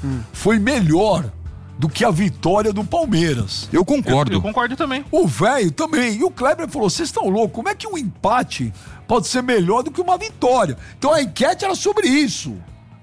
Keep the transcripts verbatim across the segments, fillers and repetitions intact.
hum. foi melhor do que a vitória do Palmeiras. Eu concordo. Eu, eu concordo também. O velho também. E o Kleber falou, vocês estão loucos, como é que um empate pode ser melhor do que uma vitória? Então a enquete era sobre isso.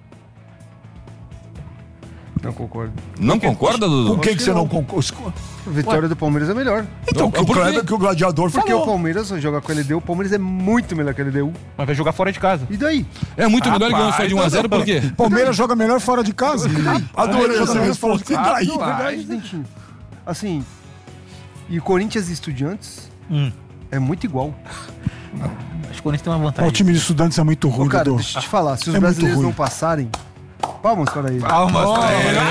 Não concordo. Não concorda, Dudu? Por que, que, que você não, não concorda? A vitória Ué? do Palmeiras é melhor. Então, que o Kleber, que o gladiador Porque falou. Porque o Palmeiras joga com a L D U, o Palmeiras é muito melhor que a L D U. Mas vai jogar fora de casa. E daí? É muito ah, melhor que ganhar só de um a zero, por quê? Palmeiras joga melhor fora de casa. Adorei essa resposta. E daí? Verdade, Dentinho. Assim, e Corinthians e Estudiantes hum. é muito igual. Acho que o Corinthians tem uma vantagem. O time de Estudiantes é muito ruim, Ô, cara, Dudu. deixa eu te falar, se os é brasileiros não passarem... Palmas para ele. Palmas oh, para ele.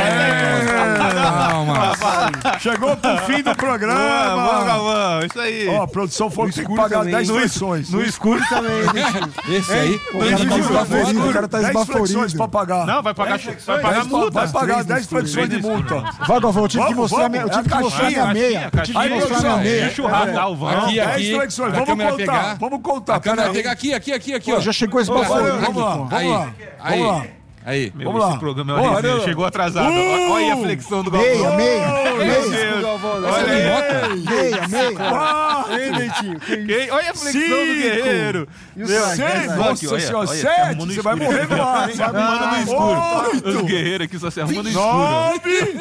Palmas. Chegou pro fim do programa. Vamos, Galvão. Isso aí. Ó, a produção falou que tem que pagar dez flexões. No escuro também. Esse aí. O cara tá esbaforido. O cara tá dez flexões pra pagar. Não, vai pagar, vai pagar multa. Vai pagar dez flexões de multa. Vai, Galvão, eu tive que mostrar minha meia. Eu tive que mostrar minha meia. Churrasco, Galvão. Aqui, aqui. Vamos contar. Vamos contar. A câmera pega aqui, aqui, aqui, aqui, ó. Já chegou esbaforido. Vamos lá, vamos lá. Aí, aí. Meu, vamos lá. Programa é uma chegou atrasado. Uh, olha a flexão do Galvão. Meia, meia. Oh, meia. Deus. Olha aí. Meia, meia. Ah, ei, Dentinho. Olha a flexão Cinco. do Guerreiro. Meu, seis, nossa senhora, sete. Você vai morrer no ar, hein? Se arrumando no escuro. Os Guerreiros aqui só se arrumando no escuro. Nove.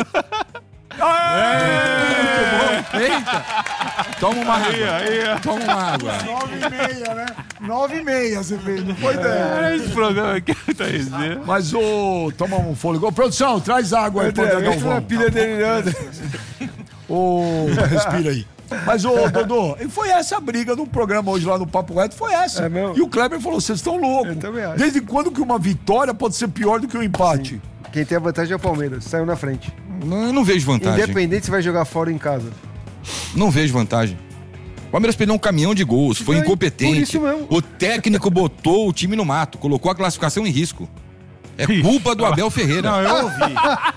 Eita! Toma uma água. Aí, aí. Toma uma água. Nove e meia, né? Nove e meia, você fez. Não foi é, esse programa aqui tá resenha. Mas o... Toma um fôlego. Ô, produção, traz água aí pro André Galvão. A pilha dele anda. Ô, respira aí. Mas, ô, Dodô, foi essa a briga do programa hoje lá no Papo Reto, foi essa. É mesmo? E o Kleber falou, vocês estão loucos. Eu também acho. Desde quando que uma vitória pode ser pior do que um empate? Sim. Quem tem a vantagem é o Palmeiras, saiu na frente. Não, eu não vejo vantagem. Independente se vai jogar fora ou em casa. Não vejo vantagem. O Palmeiras perdeu um caminhão de gols, foi então, incompetente. Por isso mesmo. O técnico botou o time no mato, colocou a classificação em risco. É culpa do Abel Ferreira. Não, eu ouvi.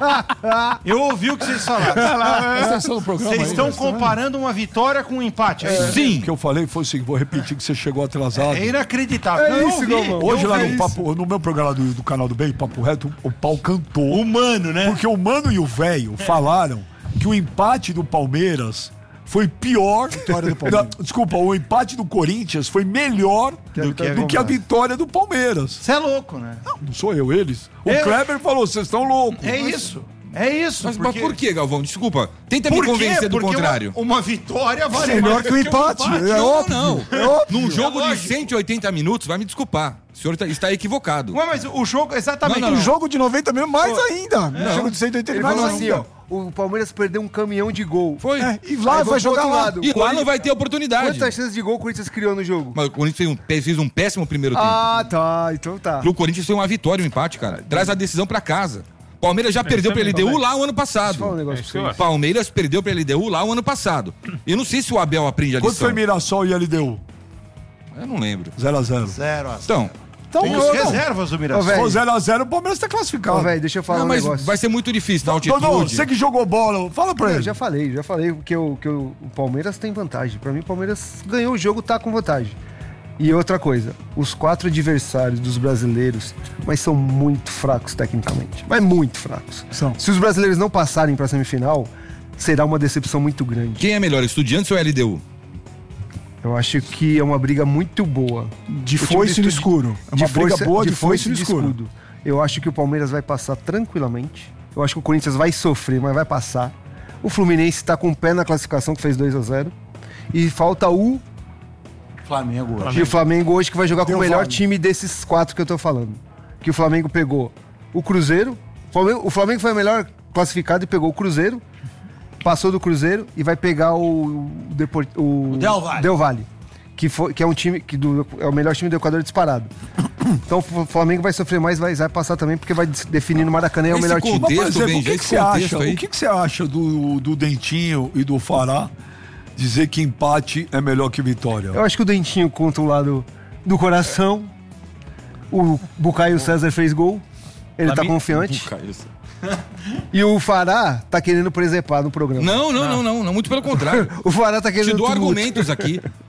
Eu ouvi o que vocês falaram. Vocês estão comparando uma vitória com um empate. É, Sim. O que eu falei foi o seguinte, vou repetir que você chegou atrasado. É inacreditável. É não, isso, Galvão. Hoje eu lá no, isso. papo, no meu programa do, do canal do Bem, Papo Reto, o pau cantou. O Mano, né? Porque o Mano e o Velho é. falaram que o empate do Palmeiras foi pior. Do Palmeiras. Não, desculpa, o empate do Corinthians foi melhor que do, que, do que a vitória do Palmeiras. Você é louco, né? Não, não sou eu, eles. O eu... Kleber falou, vocês estão loucos. É isso. É isso. Mas, porque... mas por que, Galvão? Desculpa. Tenta me convencer do porque contrário. Uma, uma vitória vale melhor que o empate. Um empate. É não, óbvio. não. É óbvio. Num jogo é de cento e oitenta minutos, vai me desculpar. O senhor está equivocado. Ué, mas o jogo, exatamente. Não, não, não. O jogo de noventa minutos, mais Pô, ainda. No jogo de cento e oitenta Ele mais falou ainda. assim, ó. O Palmeiras perdeu um caminhão de gol. Foi. É, e lá vai jogar lá. E lá não vai ter oportunidade. Quantas chances de gol o Corinthians criou no jogo? Mas o Corinthians fez um, fez um péssimo primeiro tempo. Ah, tá. Então tá. Pro Corinthians foi uma vitória, um empate, cara. Traz a decisão pra casa. Palmeiras já é, perdeu pra L D U lá o ano passado. Um negócio pra você. Palmeiras perdeu pra L D U lá o ano passado. Eu não sei se o Abel aprende a lição. Quanto foi Mirassol e L D U? Eu não lembro. zero a zero. zero a zero. Então... Então, tem os reservas do Mirassol. Se for zero a zero, o Palmeiras tá classificado. Ô, velho, deixa eu falar não, um mas negócio. Vai ser muito difícil, na altitude. Dodô, você que jogou bola, fala pra ele. Eu já falei, já falei que, eu, que eu, o Palmeiras tem vantagem. Pra mim, o Palmeiras ganhou o jogo, tá com vantagem. E outra coisa, os quatro adversários dos brasileiros, mas são muito fracos tecnicamente. Mas muito fracos. São. Se os brasileiros não passarem pra semifinal, será uma decepção muito grande. Quem é melhor, Estudiantes ou L D U? Eu acho que é uma briga muito boa. De foice no escuro. É uma de briga força, boa de, de foice no de escuro. escudo. Eu acho que o Palmeiras vai passar tranquilamente. Eu acho que o Corinthians vai sofrer, mas vai passar. O Fluminense tá com o pé na classificação, que fez dois a zero. E falta o... Flamengo hoje. E o Flamengo hoje que vai jogar Deu com o melhor vale. time desses quatro que eu tô falando. Que o Flamengo pegou o Cruzeiro. O Flamengo, o Flamengo foi o melhor classificado e pegou o Cruzeiro. Passou do Cruzeiro e vai pegar o... Deport, o, o Del Valle. Del Valle. Que, foi, que é um time que do, é o melhor time do Equador disparado. Então o Flamengo vai sofrer mais, vai, vai passar também, porque vai definir no Maracanã é o Esse melhor time. contexto, Mas, por exemplo, bem, o que, esse que você contexto acha? aí. O que, que você acha do, do Dentinho e do Fará dizer que empate é melhor que vitória? Eu acho que o Dentinho conta o lado do coração. O Bucaio César fez gol. Ele Pra tá mim- confiante. E o Fará tá querendo presepar no programa. Não, não, não, não, não, muito pelo contrário. O Fará tá querendo Te dou tumulto. argumentos aqui.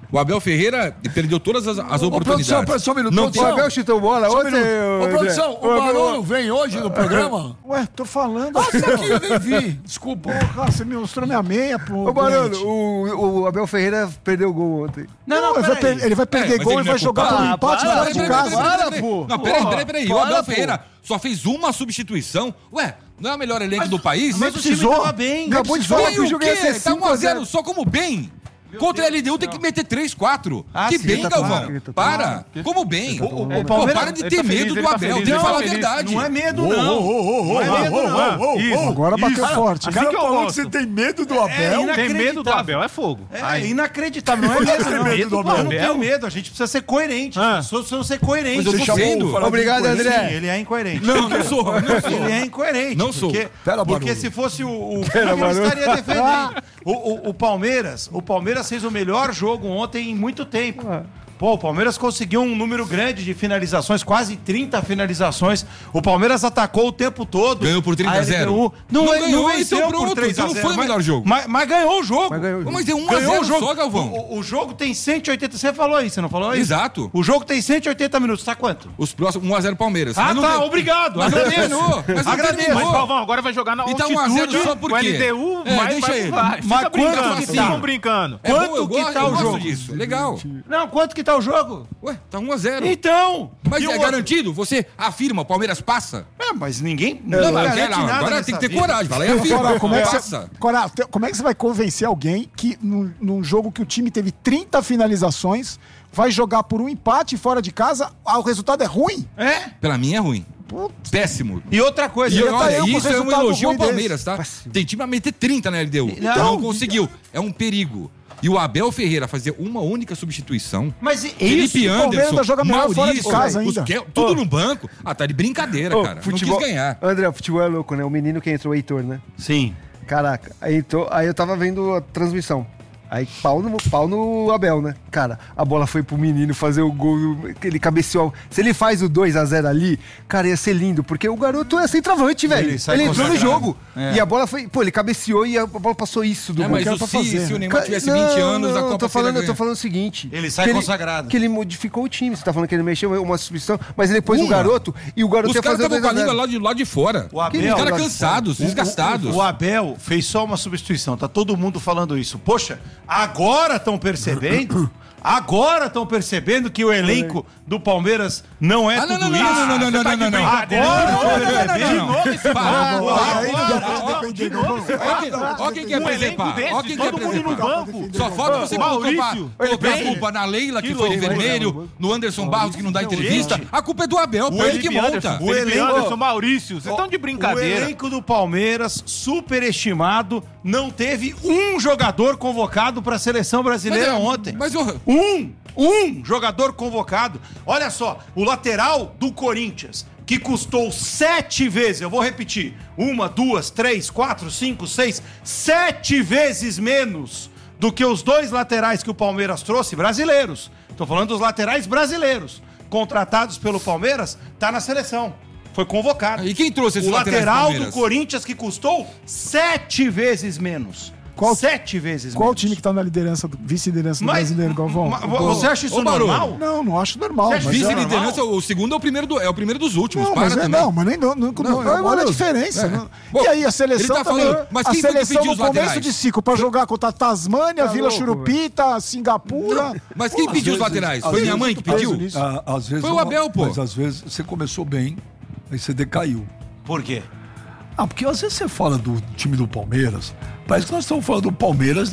O Abel Ferreira perdeu todas as, as oportunidades. Ô, produção, só um minuto. Não produção. tem... O Abel chutou bola Só um ontem. minuto. Ô, produção, o Barolo vem hoje no programa? Ué, tô falando. Ah, tá aqui, eu nem vi. Desculpa. Porra, você me mostrou minha meia, pô. Ô, Barolo, o, o Abel Ferreira perdeu o gol ontem. Não, não, ele vai, per- ele vai perder É, mas gol ele e não vai é jogar culpado. por um empate Ah, fora de para, casa. para, pô. Não, peraí, peraí, peraí. O Para, Abel pô. Ferreira só fez uma substituição. Ué, não é o melhor elenco do país? Mas o time tava bem. Acabou de falar que o o jogo ia quê? ser Tá um cinco a a zero zero. só como bem. Contra a L D U tem que meter três, quatro. Ah, que sim, bem, tá Galvão. tomando, tá Para. Como bem. O- o- Pô, o Palmeiras- para de ele ter tá feliz, medo ele do tá Abel. feliz, Tem que ele falar tá a feliz. verdade. Não é medo, Ô, não. ô, ô, ô, Não é ô, medo, ô, não. ô, ô, Isso. ô. Agora bateu Isso. forte. O cara que eu falou que gosto. você tem medo do Abel. É Tem medo do inacreditável. Abel, é fogo. É inacreditável, não é medo, não. medo do Pô, eu não Abel? tenho medo, a gente precisa ser coerente. Ah. As pessoas precisam ser coerentes. Mas eu Você tô chamou sendo. o Flamengo Obrigado, de coerente? André. Sim, ele é incoerente. Não, não sou. Não sou. Ele é incoerente. Não sou. Porque, Pera, porque Barulho. se fosse o, o Flamengo, ele estaria defendendo. O, o, o Palmeiras, o Palmeiras fez o melhor jogo ontem em muito tempo. Pô, o Palmeiras conseguiu um número grande de finalizações, quase trinta finalizações. O Palmeiras atacou o tempo todo. Ganhou por trinta a zero. Não, Não é- ganhou, venceu então por pronto, três a então não zero, foi o mas- melhor jogo. Mas, mas ganhou o jogo. Mas ganhou o jogo. Mas deu um a Ganhou zero o jogo. só, Galvão. O, o- o jogo tem cento e oitenta. Você falou aí, você não falou aí? Exato. O jogo tem cento e oitenta minutos. Tá quanto? Os próximos, um a zero Palmeiras. Ah, Mas não tá. tem- Obrigado. Mas não Agradeço. terminou. Mas não Agradeço. terminou. Mas, Galvão, agora vai jogar na E tá um a zero altitude só por com quê? L D U, É, vai, deixa vai, ele. vai. Mas Fica quanto brincando, que ficam tá? brincando. É Quanto bom, eu que gosto, tá eu o gosto jogo? disso. Legal. Não, quanto que tá o jogo? Ué, tá um a zero. Então. Mas e é o outro? garantido? Você afirma, o Palmeiras passa? É, mas ninguém. Não, ninguém mas garante não, nada agora nessa tem que ter vida. coragem. Fala aí, afirma. Cora, como, é que passa. você, Cora, te- como é que você vai convencer alguém que num, num jogo que o time teve trinta finalizações, vai jogar por um empate fora de casa, ah, o resultado é ruim? É? Pra mim é ruim. Putz. Péssimo. E outra coisa. E ia tá olha, eu com isso é um resultado elogio ao ruim desse. Palmeiras, tá? Tem time a meter trinta na L D U. Não. Não, conseguiu. É um perigo. E o Abel Ferreira fazer uma única substituição. Mas e- Felipe isso. o Palmeiras Anderson, ainda joga melhor Maurício, fora de casa os ainda. que- tudo no banco. Ah, tá de brincadeira, Ô, cara. futebol- Não quis ganhar. André, o futebol é louco, né? O menino que entrou, o Heitor, né? Sim. Caraca, aí, tô, aí eu tava vendo a transmissão. Aí pau no, pau no Abel, né? Cara, a bola foi pro menino fazer o gol, ele cabeceou. Se ele faz o dois a zero ali, cara, ia ser lindo, porque o garoto é centroavante, velho. Ele Ele, sai entrou no consagrado. jogo. É. E a bola foi. Pô, ele cabeceou e a bola passou isso do É, gol. mas que era o pra se, fazer. se o Neymar Ca- tivesse não, vinte anos, não, a Copa eu tô seria falando, eu ganha. tô falando o seguinte. Ele sai que consagrado. Que ele modificou o time. Você tá falando que ele mexeu uma substituição, mas ele pôs o Uma. garoto e o garoto Os ia caras fazer o estavam com a dois a língua zero. lá de, lá de fora. O Abel- Os caras lá de cansados, desgastados. O Abel fez só uma substituição, tá todo mundo falando isso. Poxa, agora estão percebendo? Agora estão percebendo que o elenco do Palmeiras não é Ah, não, tudo não, não, isso? não, não, não, não, não, não, não. Agora estão Não, não, percebendo? não, não. esse Para, banco. para. De novo esse Olha quem- banco. olha quem quer Um elenco apresentar. desse, Olha quem quer todo mundo no apresentar. banco. Só falta você Maurício, colocar, colocar a culpa na Leila, que, Que foi de loucura. vermelho, no Anderson Barros, que não dá entrevista. A culpa é do Abel, pô, ele que Felipe monta. Anderson, O Felipe elenco- Anderson, Maurício, vocês estão de O brincadeira. elenco do Palmeiras, superestimado, não teve um jogador convocado para a seleção brasileira Mas é- ontem. mas o- Um! Um jogador convocado. Olha só, o lateral do Corinthians, que custou sete vezes, eu vou repetir, uma, duas, três, quatro, cinco, seis, sete vezes menos do que os dois laterais que o Palmeiras trouxe, brasileiros. Tô falando dos laterais brasileiros, contratados pelo Palmeiras, tá na seleção. Foi convocado. E quem trouxe esses O laterais do lateral do Palmeiras? Corinthians que custou sete vezes menos. Qual- Sete vezes Qual menos. time que tá na liderança, do- vice-liderança do Mas- brasileiro, Galvão? ma- Você acha isso Ô, Barulho. normal? Não, não acho normal. Você acha Mas é, Vice-liderança, o segundo é o primeiro, do, é o primeiro dos últimos. não, para mas é, também. não, mas nem, não, não, não, Não, olha a não, diferença. é. não- Bom, e aí, a seleção ele tá também. falando, mas a quem foi que seleção pediu no os começo laterais? de ciclo pra jogar contra a Tasmânia, Tá Vila louco, Churupita, Singapura. Mas quem Às pediu os vezes- laterais? às Foi minha vezes mãe que eu tô preso pediu? nisso. Ah, às vezes Foi o uma- Abel, pô. Mas às vezes você começou bem, aí você decaiu. Por quê? Ah, porque às vezes você fala do time do Palmeiras, parece que nós estamos falando do Palmeiras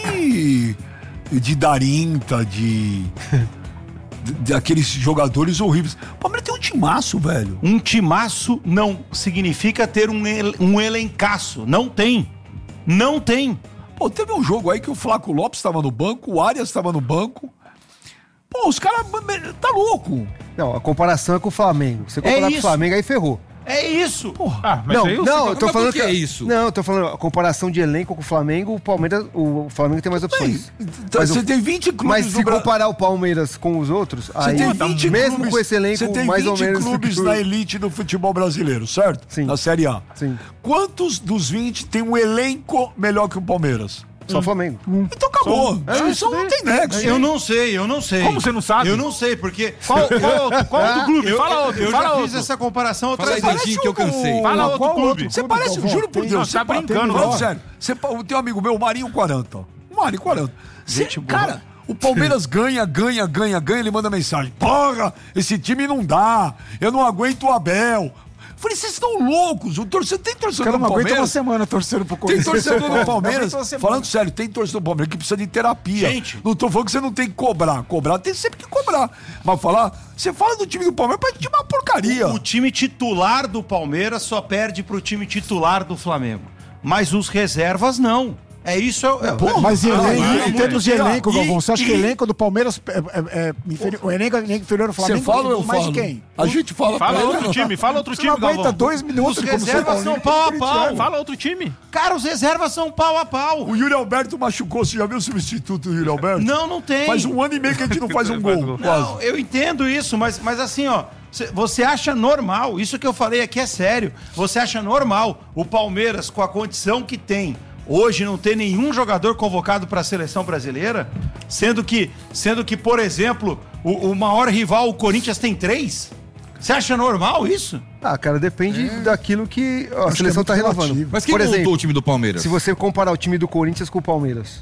de. de Darinta, de. de, de aqueles jogadores horríveis. O Palmeiras tem um timaço, velho. Um timaço não significa ter um, el- um elencaço. Não tem. Não tem. Pô, teve um jogo aí que o Flaco Lopes estava no banco, o Arias estava no banco. Pô, os caras. Tá louco. Não, a comparação é com o Flamengo. Você comparar com o isso. Flamengo, aí ferrou. É isso. Ah, mas não, aí o não, eu tô Mas falando por que é isso? Não, eu tô falando a comparação de elenco com o Flamengo, o Palmeiras, o Flamengo tem mais opções. Então, Mas você o- tem vinte clubes Mas no se Bra- comparar o Palmeiras com os outros, Você aí tem vinte mesmo clubes, com esse elenco você tem mais ou vinte menos clubes do que- na elite do futebol brasileiro, certo? Sim. Na Série A. Sim. Quantos dos vinte tem um elenco melhor que o Palmeiras? Só o Flamengo. Então acabou. É, Isso não tem nexo. Eu não sei, eu não sei. Como você não sabe? Eu não sei, porque... Qual, qual, outro, qual outro clube? Eu, Fala outro, eu fala já outro. fiz essa comparação Fala outras aí, vezes. Dentinho, que eu cansei. Fala Qual outro clube. Você parece, Galvão? juro por Tem- Deus, não, tá você brincando, Falando ó. sério. Você, tem um amigo meu, Marinho quarenta. Ó. O Marinho quarenta. Você, Gente boa. cara, o Palmeiras ganha, ganha, ganha, ganha, ele manda mensagem. Porra, esse time não dá. Eu não aguento o Abel. Falei, vocês estão loucos. O torcedor, tem O torcedor cara do não aguenta uma Palmeiras. semana torcendo pro Tem Corinthians. torcedor Não do Palmeiras, aguenta uma semana. falando sério, tem torcedor do Palmeiras que precisa de terapia. Gente. Não tô falando que você não tem que cobrar. Cobrar tem sempre que cobrar. Mas falar, você fala do time do Palmeiras, parece de uma porcaria. O time titular do Palmeiras só perde pro time titular do Flamengo. Mas os reservas não. É isso. É, é, porra, Mas em, Ah, elenco, é, em termos de e- elenco, Galvão, você acha que e- o elenco do Palmeiras é, é, é inferior, o elenco, elenco inferior do Você Flamengo fala ou eu mais falo? de quem? A gente fala Fala pra ele, outro não. time, fala outro Você time, não aguenta Galvão. dois minutos Os como São reservas Paulino são pau a e corintiano. pau. Fala outro time. Cara, os reservas são pau a pau. O Yuri Alberto machucou, você já viu o substituto do Yuri Alberto? Não, não tem. Faz um ano e meio que a gente não faz um gol, quase. Não, eu entendo isso, mas, mas assim, ó, cê- você acha normal, isso que eu falei aqui é sério, você acha normal o Palmeiras, com a condição que tem, hoje não ter nenhum jogador convocado para a seleção brasileira, sendo que, sendo que por exemplo, o, o maior rival, o Corinthians, tem três? Você acha normal isso? Ah, cara, depende daquilo que a Acho seleção que é tá muito renovando. relativo. Mas quem Por montou exemplo, o time do Palmeiras? se você comparar o time do Corinthians com o Palmeiras,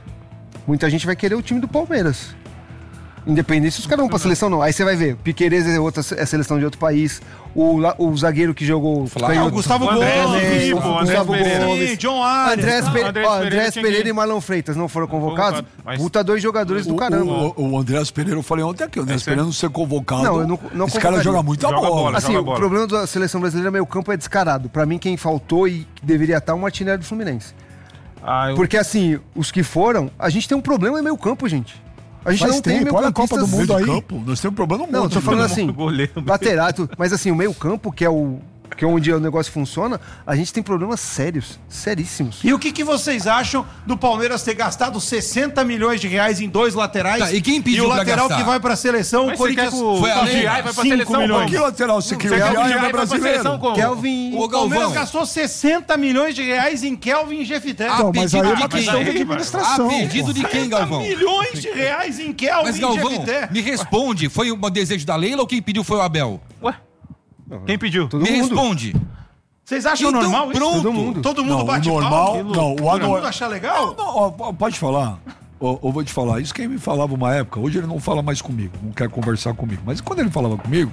muita gente vai querer o time do Palmeiras. Independente se os caras vão pra seleção, não. Aí você vai ver, Piquerez é outra é seleção de outro país, o, la- o zagueiro que jogou... Flávio. canhoto- Ah, o Gustavo O André, Gomes, o Vivo, o Andrés Gustavo Pereira. Gomes. Sim, John Arias. Andrés, tá? Pe- Andrés ó, Pereira Andrés tinha Pereira que- e Marlon Freitas não foram convocados? Convocado, mas- Puta, dois jogadores do O, caramba. o, o Andrés Pereira, eu falei ontem aqui, o Andrés Esse é- Pereira não ser convocado. Não, eu não- não Esse cara convocaria. joga muita Joga bola. bola. Assim, joga o bola. problema da seleção brasileira, meio campo, é descarado. Pra mim, quem faltou e que deveria estar é o Martinelli do Fluminense. Ah, eu... Porque, assim, os que foram, a gente tem um problema em meio campo, gente. A gente Faz não tem tempo, meio olha a Copa do Meio Mundo de aí. campo, nós temos um problema no mundo. Não, eu tô falando né? assim, goleiro. lateral, tudo. Mas assim, o meio campo, que é o que é onde o negócio funciona, a gente tem problemas sérios, seríssimos. E o que, que vocês acham do Palmeiras ter gastado sessenta milhões de reais em dois laterais? Tá, e quem pediu E o pra lateral gastar? que vai pra seleção, Mas o Corinthians... você quer que o- Foi o além? G I vai pra cinco seleção milhões. como? Que lateral? Você quer o Você quer que o G I G I é vai pra brasileiro? seleção como? Kelvin. Ô, O Palmeiras Galvão. gastou sessenta milhões de reais em Kelvin e Jefité. Então, mas aí é uma Ah, questão mas de aí- administração. A pedido de quem, Galvão? milhões de reais em Kelvin Mas, e Galvão, Jefité. me responde. Foi um desejo da Leila ou quem pediu foi o Abel? Ué? Quem pediu? Todo me mundo. responde. Vocês acham Então, normal isso? pronto. Todo mundo. Todo mundo Não, o bate normal, palma? não, o Todo mundo anormal. achar legal? Não, ó, ó, pode falar. Ó, Eu vou te falar. Isso quem me falava uma época, hoje ele não fala mais comigo, não quer conversar comigo. Mas quando ele falava comigo,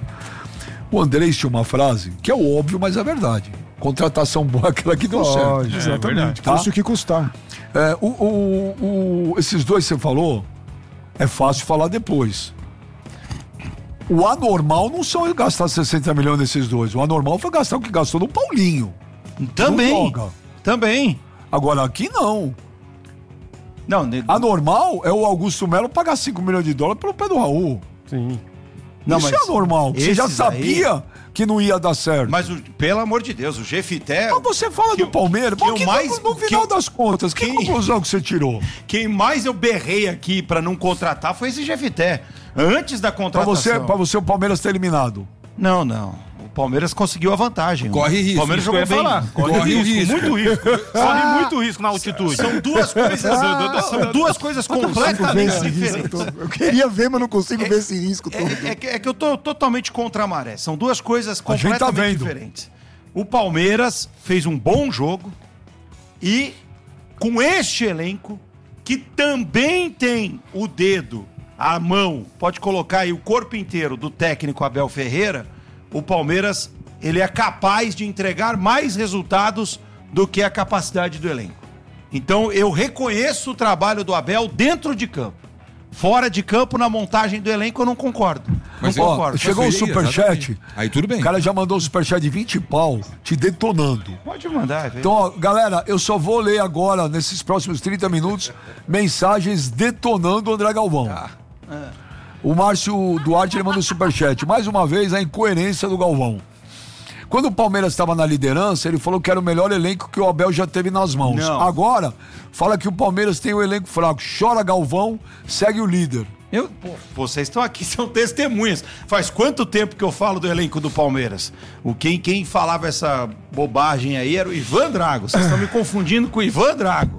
o Andrés tinha uma frase que é óbvio, mas é verdade. Contratação boa é aquela que deu certo. Lógico. Exatamente. Tá? Custe o que custar. É, o, o- o- esses dois que você falou, é fácil falar depois. O anormal não são gastar sessenta milhões nesses dois. O anormal foi gastar o que gastou no Paulinho. Também. Não joga. Também. Agora aqui não. Não, ne- Anormal é o Augusto Melo pagar cinco milhões de dólares pelo pé do Raul. Sim. Não, Isso mas é anormal. Você já esses sabia que não ia dar certo. Mas, mas o- pelo amor de Deus, o Jefité... você fala que do eu- Palmeiras. que Mas eu que mais- no, no que final eu- das contas, que quem- conclusão que você tirou? Quem mais eu berrei aqui pra não contratar foi esse Jefité. Antes da Pra contratação. você, pra você o Palmeiras ter eliminado. Não, não. O Palmeiras conseguiu a vantagem. Corre risco. O Palmeiras Isso que eu jogou ia bem. falar. Corre, Corre o risco, risco. muito risco. Corre muito risco na altitude. São duas coisas, são duas coisas completamente esse risco diferentes. todo. Eu queria ver, mas não consigo ver esse risco todo. É, é que, é que eu tô totalmente contra a maré. São duas coisas A gente tá completamente vendo. diferentes. O Palmeiras fez um bom jogo e com este elenco, que também tem o dedo, a mão, pode colocar aí o corpo inteiro do técnico Abel Ferreira, o Palmeiras ele é capaz de entregar mais resultados do que a capacidade do elenco. Então eu reconheço o trabalho do Abel dentro de campo. Fora de campo, na montagem do elenco, eu não concordo. Mas, não ó, concordo. chegou o Mas foi- superchat. exatamente. Aí tudo bem. O cara já mandou um superchat de vinte pau, te detonando. Pode mandar, velho. Então, ó, galera, eu só vou ler agora, nesses próximos trinta minutos, mensagens detonando o André Galvão. O Márcio Duarte ele manda um superchat. Mais uma vez, a incoerência do Galvão. Quando o Palmeiras estava na liderança, ele falou que era o melhor elenco que o Abel já teve nas mãos. Não. Agora, fala que o Palmeiras tem o elenco fraco. Chora Galvão, segue o líder. Eu, pô, vocês estão aqui, são testemunhas. Faz quanto tempo que eu falo do elenco do Palmeiras? O quem, quem falava essa bobagem aí era o Ivan Drago. Vocês estão me confundindo com o Ivan Drago.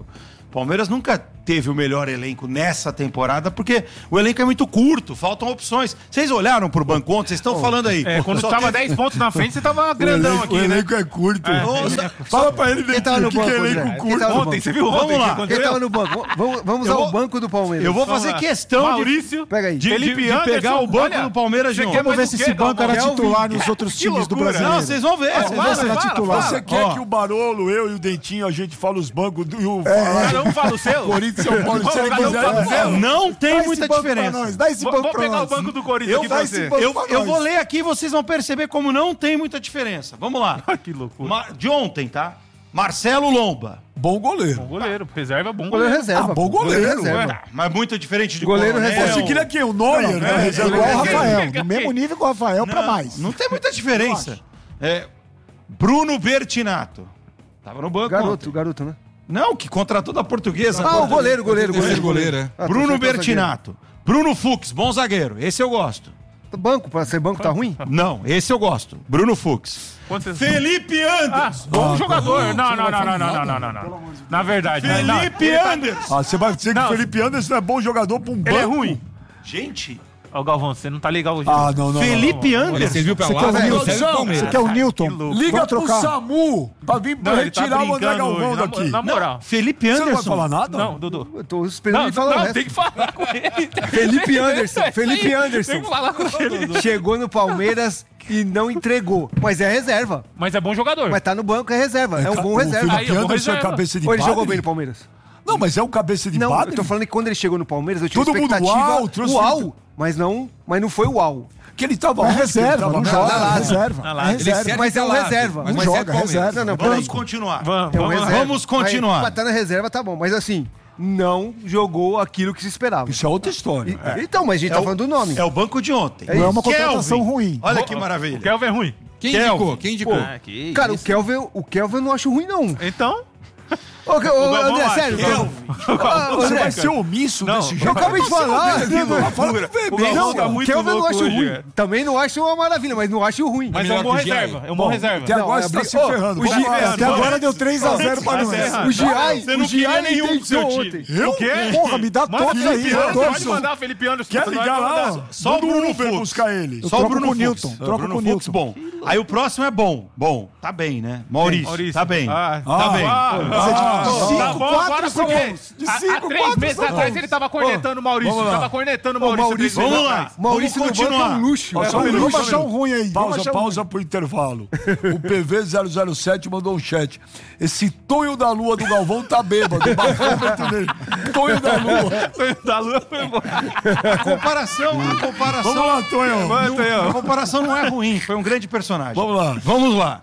Palmeiras nunca teve o melhor elenco nessa temporada, porque o elenco é muito curto, faltam opções. Vocês olharam pro banco ontem, vocês estão oh, falando aí. É, quando Só tava teve... dez pontos na frente, você tava grandão o elenco, aqui, o né? O elenco é curto. É, Nossa, fala pra ele, quem tava no que banco, que é elenco André? curto. Ontem, você viu ontem? Vamos lá. Que Quem tava no banco? Vamos, vamos ao vou, banco do Palmeiras. Eu vou fazer questão Maurício, de, pega aí. de, de, Felipe de Anderson, pegar o banco olha, do Palmeiras de você ontem. quer Vamos ver se esse banco era titular nos outros Que times do loucura. Brasileiro. Não, vocês vão ver. Ó, Vocês fala, vão ver. era fala, titular. fala. Você quer Ó. que o Barolo, eu e o Dentinho, a gente fale os bancos do, e o Cada um fala o seu. Corinthians e São Paulo. Vamos, Se ele cada um quiser, fala o ele seu. fala. Não tem Dá esse muita banco pra diferença. nós, Dá esse Vou, banco vou pra pegar nós. o banco do Corinthians Eu, aqui pra dá você. esse banco eu, pra eu nós. vou ler aqui e vocês vão perceber como não tem muita diferença. Vamos lá. Que loucura. Ma- de ontem, tá? Marcelo Lomba. Bom goleiro. Bom goleiro, reserva bom Goleiro goleiro. reserva. Ah, bom pô. goleiro. reserva. Tá, mas muito diferente de Goleiro Coronel. reserva. Você queria quem? O Neuer, né? É Reserva igual o do Rafael, Quem? no mesmo nível que o Rafael, pra mais. Não tem muita diferença. É, Bruno Bertinato. Tava no banco Garoto, ontem. garoto, né? Não, que contratou da Portuguesa. Ah, o goleiro, goleiro, Terceiro goleiro. goleiro, é. Ah, Bruno tô certo, Bertinato. Bruno Fux, bom zagueiro. Esse eu gosto. zagueiro. Banco, pra ser banco tá ruim? Não, esse eu gosto. Bruno Fux. Quantos- Felipe Ah, Anderson. bom jogador. não, Não, você não, não não, vai não, falar não, não, nada. não, não. Na verdade, né? Não, Felipe ele tá- Anderson. Ah, você vai dizer que Não. o Felipe Anderson é bom jogador pra um banco? Ele é ruim. Gente, Ó, Galvão, você não tá legal hoje. Ah, não, não. Felipe Olha, Anderson. você viu pra Você lá, quer o mas Nilton? não serve o Você Palmeiras. quer o Newton? que louco. Liga Vamos pro trocar. SAMU pra vir Não, ele retirar tá o André brincando Galvão hoje. Na- daqui. Na moral. Felipe Você não vai Anderson. falar nada? Não, Dudu. Eu tô esperando Não, ele falar o não, resto. tem que falar com ele. Felipe Anderson, É isso Felipe aí, Anderson. Tem que falar com ele. Chegou no Palmeiras e não entregou. Mas é reserva. Mas é bom jogador. Mas tá no banco, é reserva. É um bom O reserva. Aí, Felipe é bom Anderson é reserva. cabeça de Ou ele padre? jogou bem no Palmeiras? Não, mas é um cabeça de Não, padre? eu tô falando que quando ele chegou no Palmeiras, eu tinha Todo mundo expectativa uau, trouxe uau, Felipe- mas não, mas não foi uau. Que ele tava É onde que ele reserva, tava? não Na- joga, na- é reserva. Na É Lazio. Ele reserva. serve Mas é um pra lá, reserva. mas Não serve joga, pro Palmeiras. reserva. Não, não, Vamos peraí. continuar. Vamos, É um vamos, reserva. vamos continuar. Mas, pra estar na reserva tá bom, mas assim, não jogou aquilo que se esperava. Isso é outra história. E- Então, mas a gente É tá o- falando do nome. É o banco de ontem. Não é uma contratação Kelvin. ruim. Olha que maravilha. O Kelvin é ruim. Quem Kelvin. indicou? Quem indicou? Ah, que Cara, o isso. Kelvin, o Kelvin eu não acho ruim, não. Então... Ô, ô, Galvão André, acha. sério. Kelvin. Ah, Você André, vai ser omisso Não, desse eu jogo? eu acabei de falar. Fala pro O bebê. Galvão Não, tá o muito Kelvin eu não louco acho hoje, ruim. cara. Também não acho uma maravilha, mas não acho ruim. Mas é melhor um bom que o Giai. reserva. É um bom reserva. Até agora é você tá bri- se Ô, ferrando. o Vamos Gi- lá. Até agora deu três a zero pra Vai nós. ferrar. O Giai, Você não o Giai queria nenhum nem pro seu tentou time. ontem. Eu? O quê? Porra, me dá Manda todos Felipe aí. Anderson, todos. Pode mandar o Felipe Anderson. Quer pra ligar nós, lá? mandar. Só o Manda Bruno um Uber Fux. buscar ele. Eu Só o troco Bruno com o Fux. Newton. É, Troco Bruno com o Fux, Newton. bom. Aí o próximo é bom. Bom. Tá bem, né? Maurício. Maurício. Tá bem. Ah, tá ah, bem. Ah, Ah, tá cinco, bom, quatro agora são porque bons. De há- há cinco, três quatro meses são atrás bons. ele tava cornetando o Maurício. vamos lá. Tava cornetando o Ô, Maurício. Maurício, três vamos meses lá. atrás. Maurício no Vamos banco é continuar. um luxo. Ó, É, só um vamos minuto, achar um ruim aí. Vamos Pausa, achar um pausa ruim. pro intervalo. O P V zero zero sete mandou um chat. Esse Tonho da Lua do Galvão tá bêbado. Bafômetro dele. Tonho da Lua. Da Lua foi bom. A comparação, a comparação. Vamos lá, Tonho. não- a comparação não é ruim. Foi um grande personagem. Vamos lá. Vamos lá.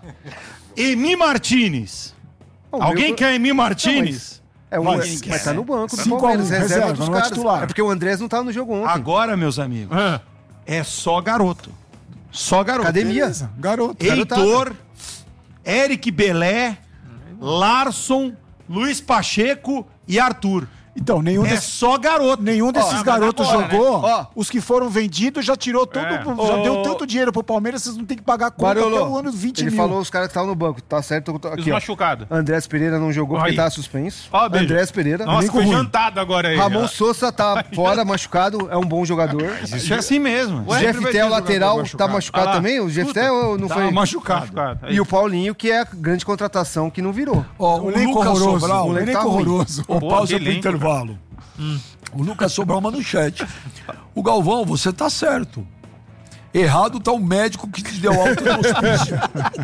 Emi Martinez. Ô, Alguém meu- quer Emi Martinez? É um, Vai. mas, mas tá no banco do Cinco a um, Palmeiras, reserva reserva, dos não é caras. titular. É porque o Andrés não tava no jogo ontem. Agora, meus amigos, Ah, é só garoto. Só garoto. Academia. Beleza, garoto. Heitor, Eric Belé, Larson, Luiz Pacheco e Arthur. Então, nenhum É desses... só garoto. Nenhum desses mas garotos agora, jogou. né? Ó. Os que foram vendidos já tirou todo. É. Já Ô, deu tanto dinheiro pro Palmeiras, vocês não tem que pagar conta Barolo, até o ano vinte ele mil. falou os caras que estavam no banco. Tá certo? eu tô- Os Aqui, ó. machucados. Andrés Pereira não jogou porque Aí. tava suspenso. Ó, beijo. Andrés Pereira. Nossa, elenco foi ruim. jantado agora aí. Ramon ó. Souza tá fora, machucado. É um bom jogador. Isso é assim mesmo. O Jefté, o lateral, tá machucado Ah lá. também? O Jefté ou não Tá foi? machucado. Machucado. Aí. E o Paulinho, que é a grande contratação que não virou. Ó, o elenco Lucas horroroso, Sobral. o O elenco tá ruim. horroroso. Ô, Pô, pausa que pro elenco, intervalo. O Lucas Sobral manda no chat. O Galvão, você tá certo. Errado tá o médico que te deu alta no hospício.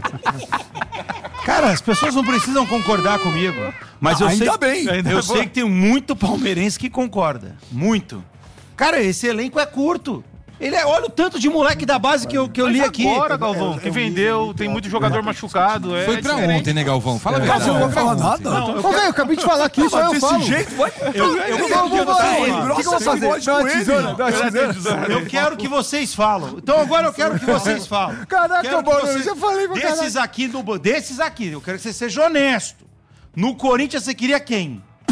Cara, as pessoas não precisam concordar comigo. Mas eu Ainda sei, bem. Eu sei que tem muito palmeirense que concorda. Muito. Cara, esse elenco é curto. Ele é, olha o tanto de moleque da base que eu, que eu li Mas aqui. agora, Galvão, que vendeu, tem muito jogador machucado. É Foi pra diferente. ontem, né, Galvão? Fala a Galvão, verdade. não vai falar nada. Não, Ô, velho, eu acabei de falar aqui, só Mas eu desse falo. jeito, vai. eu, eu, Eu quero vou, vou, vou, Tá, vou. ele. O que, que eu vou Grossa fazer? voz Dá uma com ele. tesoura, dá uma tesoura. Eu quero que vocês falam. Então agora eu quero que vocês falem. Caraca, Quero que Bono, vocês- eu já falei pra Desses aqui, no, desses aqui, eu quero que você seja honesto. No Corinthians você queria quem?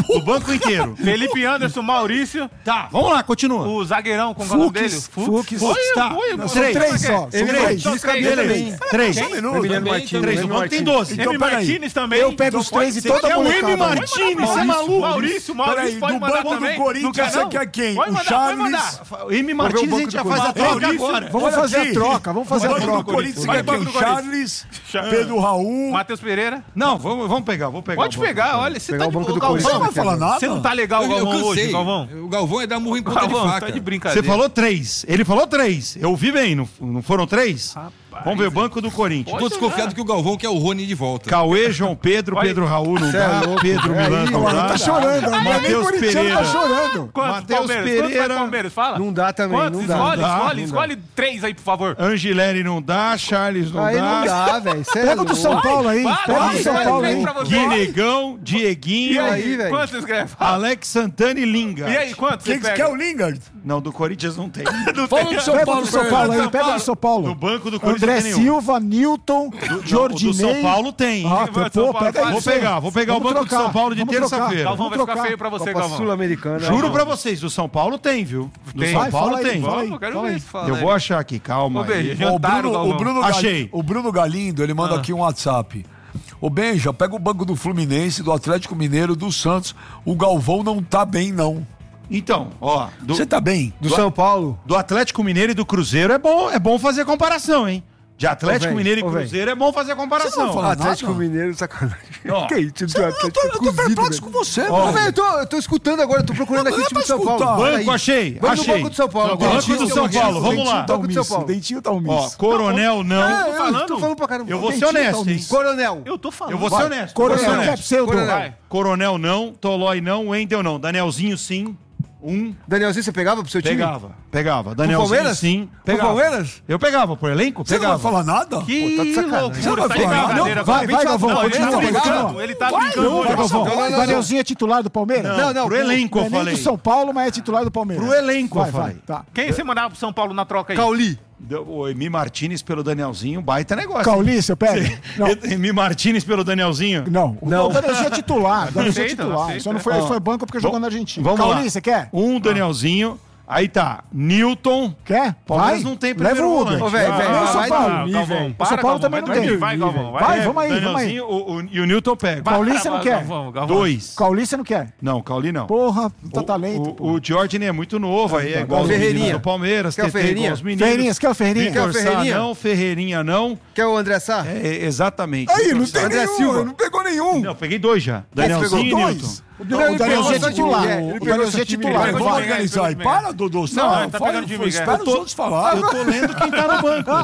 Do banco inteiro. Felipe Anderson, Maurício. Tá, vamos lá, continua. O zagueirão, como é o nome dele? Fux, Fux. Foi, Tá. foi. Não, foi. são três só. São Ele três. Só três. Beleza. Três. Só um minuto. Emiliano também, Martins. Três, o banco tem doze. Então, M. peraí. Martínez também. Eu pego os três e toda É a o M. molecada. Martínez, você é maluco. Maurício, Maurício, Peraí, pode do mandar banco também. do Corinthians, Não quer, você não? quer quem? Pode O mandar, Charles? pode mandar. O M. Martins a gente já faz a troca agora. Vamos fazer a troca, vamos fazer a O banco do troca. Corinthians, Vai, você quer banco quem? do Corinthians. Charles, Pedro Raul. Matheus Pereira. Não, vamos, vamos pegar, vou pegar. Pode o banco. pegar, olha. Você Pegar tá o banco de do Galvão, Corinthians. Você não vai falar nada? Você não tá legal, Eu, eu Galvão, hoje, cansei. Galvão? O Galvão é dar murro em ponta de Galvão, faca. tá de brincadeira. Você falou três. Ele falou três. Eu ouvi bem, não, não foram três? Vamos ver o banco do Corinthians. Tô desconfiado que o Galvão quer o Rony de volta. Cauê, João Pedro, Vai. Pedro Raul não Cê é dá, louco. Pedro É Milano aí, não Mano, dá. tá chorando. Nem Matheus corintiano Pereira. tá chorando. Quantos Matheus Palmeiras? Quantos Pereira. vai Palmeiras? Fala. Não dá também, Quantos? não dá. Escolhe, Não dá, escolhe, não escolhe três aí, por favor. Angileri não dá, Charles não Aí dá. não dá, velho. Cê é Pega o do louco. São Paulo aí. Vai, Pega o vai, do São vai, Paulo vem aí. pra você. Guinegão, E Dieguinho, aí, aí, velho. quantos você escreve? Alex Santana e Linga. E aí, quantos Quem você que pega? quer o Lingard? Não, do Corinthians não tem. Fala do São Pega o Paulo, do São São Paulo aí. São Pega o Paulo. do São No Paulo. banco do Corinthians André não tem nenhum. Silva, Newton, Do- não, Jordinei. o do São Paulo tem. Ah, Quem vai do pô, São Paulo? pega aí. Vou pegar, vou pegar o Vamos banco do trocar, São Paulo de vamos trocar. terça-feira. Galvão, vai Vamos ficar trocar. feio pra você, Copa Galvão. Sul-Americana. Juro pra vocês, do São Paulo tem, viu? Do Tem. São Vai, Paulo fala aí, tem. fala aí. Vamos, quero Fala ver. aí. Fala Eu aí. vou achar aqui, calma Ô, Benja, aí. já- Ó, o, Jantaram, Bruno, o, Galvão. Bruno Achei. Gal- o Bruno Galindo, ele manda Ah. aqui um WhatsApp. Ô Benja, pega o banco do Fluminense, do Atlético Mineiro, do Santos. O Galvão não tá bem, não. Então, ó, do, Você tá bem? Do São Paulo. do Atlético Mineiro e do Cruzeiro é bom, é bom fazer comparação, hein? De Atlético Ô, véi, Mineiro e ô, véi. Cruzeiro é bom fazer Você não comparação. vai falar Atlético nada? Mineiro, sacanagem. Ó. Que isso, time do Eu Atlético tô, eu tô cozido, perplexo velho. com você, Ó, Ô, velho, mano. eu tô, eu tô escutando agora, eu tô procurando Não, aqui não o é time do pra São Paulo. escutar. Pera Banco, aí. achei, Banco do achei. Banco do São Paulo. Banco Dentinho, do São Dentinho, Paulo, vamos lá. Dentinho, Banco do São Dentinho Paulo. Dentinho tá Ó, omisso. Coronel não. É, eu falando. tô falando pra caramba. Eu vou ser Dentinho tá honesto, hein? omisso. Coronel. Eu tô falando. Eu vou ser Vai. honesto. vou ser Coronel, que é honesto. pseudo. Coronel. Vai. Coronel não, Tolói não, Wendel não. Danielzinho sim. Um. Danielzinho, você pegava pro seu time? Pegava. Pegava. Pro Danielzinho Palmeiras? sim. Pro Pegava. Palmeiras? Eu pegava, por elenco? Você não Pegava. vai falar nada? Que Pô, tá de sacanagem. loucura, Você tá vai de falar, brincadeira. não, Vai, vai, Galvão, Não, ele tá continua, brincando, continua. ele tá brincando. Vai, hoje. Galvão. não, não, não. Danielzinho é titular do Palmeiras? Não, não, pro elenco Não eu é nem falei. do São Paulo, mas é titular do Palmeiras. Pro elenco vai, eu vai. falei. Tá. Quem você mandava pro São Paulo na troca aí? Cauli. Deu- O Emi Martinez pelo Danielzinho, baita negócio. Cauli, você pega? Não. Emi Martinez pelo Danielzinho. Não, Não. o Danielzinho é titular. O Danielzinho é Aceita, titular. aceita. Só não foi, Ó. foi banco porque jogou na Argentina. Vamos Cauli, lá. você quer? Um Danielzinho. Aí tá, Newton. Quer? Palmeiras Vai. não tem Leva primeiro o volante. Uber. Ô, velho, Ah, velho, não, vai São Paulo. dormir, Galvão, velho. para, São Paulo Galvão, também vai não tem. dormir, Vai, Galvão, vai. Vai, vamos aí, vamos aí. Danielzinho o- o- e o Newton pega. Cauli você não quer? Galvão, Galvão. Dois. Cauli você não quer? Não, Cauli não. Porra, tá O- talento. O, pô. o Jordan é muito novo, aí é igual os Ferreirinha. meninos do Palmeiras. Quer o T T Ferreirinha? igual os meninos. Ferreirinha, você quer o Ferreirinha? Vitor Quer o Ferreirinha? Sá não, Ferreirinha não. Quer o André Sá? É, é, exatamente. Aí, não Vitor tem Sá. André nenhum, Silva. não pegou nenhum. Não, peguei dois já. Pegou Danielzinho e dois. Newton. O Não, ele Danielzinho pegou é só titular. time, é, ele O pegou Danielzinho só é time, titular. ele Vai, Vai, vamos vai, organizar aí. vai, vai. Para, Dodô. Não, Não, ele tá fala, pegando de foi, Miguel. espera Eu os tô- outros falar. Eu tô lendo quem tá no banco.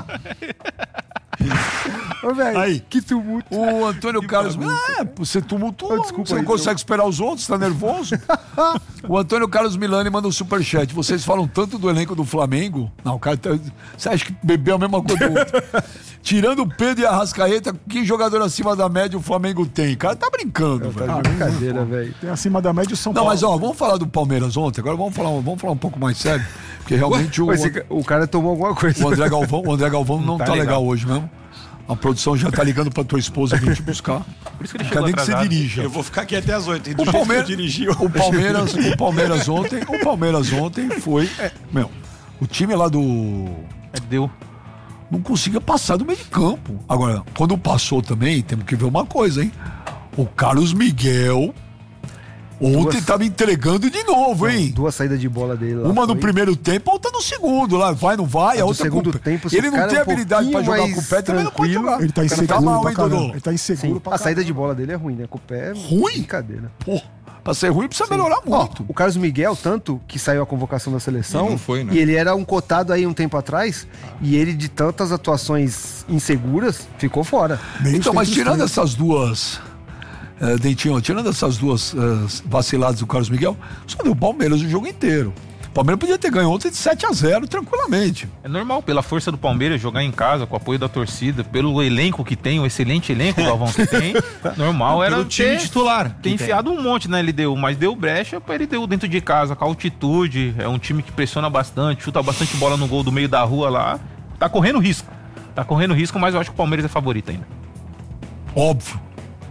Ô, velho, Aí. que tumulto. O Antônio Carlos. É, você tumultua. Ah, desculpa você não aí, consegue esperar os outros, tá nervoso? O Antônio Carlos Milani manda um superchat. Vocês falam tanto do elenco do Flamengo. Não, o cara tá. Você acha que bebeu a mesma coisa do outro? Tirando o Pedro e a Arrascaeta, que jogador acima da média o Flamengo tem? O cara tá brincando, velho. Tá de brincadeira, velho. Tem acima da média o São Não, Paulo. mas ó, vamos falar do Palmeiras ontem. Agora vamos falar, vamos falar um pouco mais sério. Porque realmente o, Pô, esse ca- o cara tomou alguma coisa. o André Galvão, o André Galvão não tá, tá legal. legal. hoje mesmo. A produção já tá ligando pra tua esposa vir te buscar. Por isso que ele Não quer chegou nem que você atrasado. dirija. Eu vou ficar aqui até as oito. O Palmeiras, o Palmeiras, o Palmeiras ontem, o Palmeiras ontem foi, é, meu, o time lá do É, deu. não conseguia passar do meio de campo. Agora, quando passou também, temos que ver uma coisa, hein? O Carlos Miguel ontem Duas- estava entregando de novo, hein? Duas saídas de bola dele lá. Uma no foi- primeiro tempo, outra no segundo. Lá vai, não vai, A a do outra segundo com... tempo, se Ele o não cara tem é um habilidade pra pouquinho jogar com o mais pé, também não pode tranquilo. jogar. Ele tá O cara inseguro mal, pra hein, caramba. Dodô? Ele tá inseguro Sim, pra a saída caramba. de bola dele é ruim, né? Com o pé é Ruim? brincadeira. Pô, pra ser ruim precisa melhorar Ó, muito. o Carlos Miguel, tanto que saiu a convocação da seleção, E não foi, né? e ele era um cotado aí um tempo atrás, e ele, de tantas atuações inseguras, ficou fora. Então, mas tem que tirando ser. essas duas. eh, Dentinho, tirando essas duas eh, vaciladas do Carlos Miguel, só deu o Palmeiras o jogo inteiro. O Palmeiras podia ter ganho ontem de sete a zero tranquilamente. É normal, pela força do Palmeiras, jogar em casa, com o apoio da torcida, pelo elenco que tem, o excelente elenco, Galvão, que tem. Normal era Pelo time ter, titular. ter enfiado um monte na L D U, mas deu brecha pra L D U dentro de casa, com a altitude. É um time que pressiona bastante, chuta bastante bola no gol do meio da rua lá. Tá correndo risco. Tá correndo risco, mas eu acho que o Palmeiras é favorito ainda. Óbvio.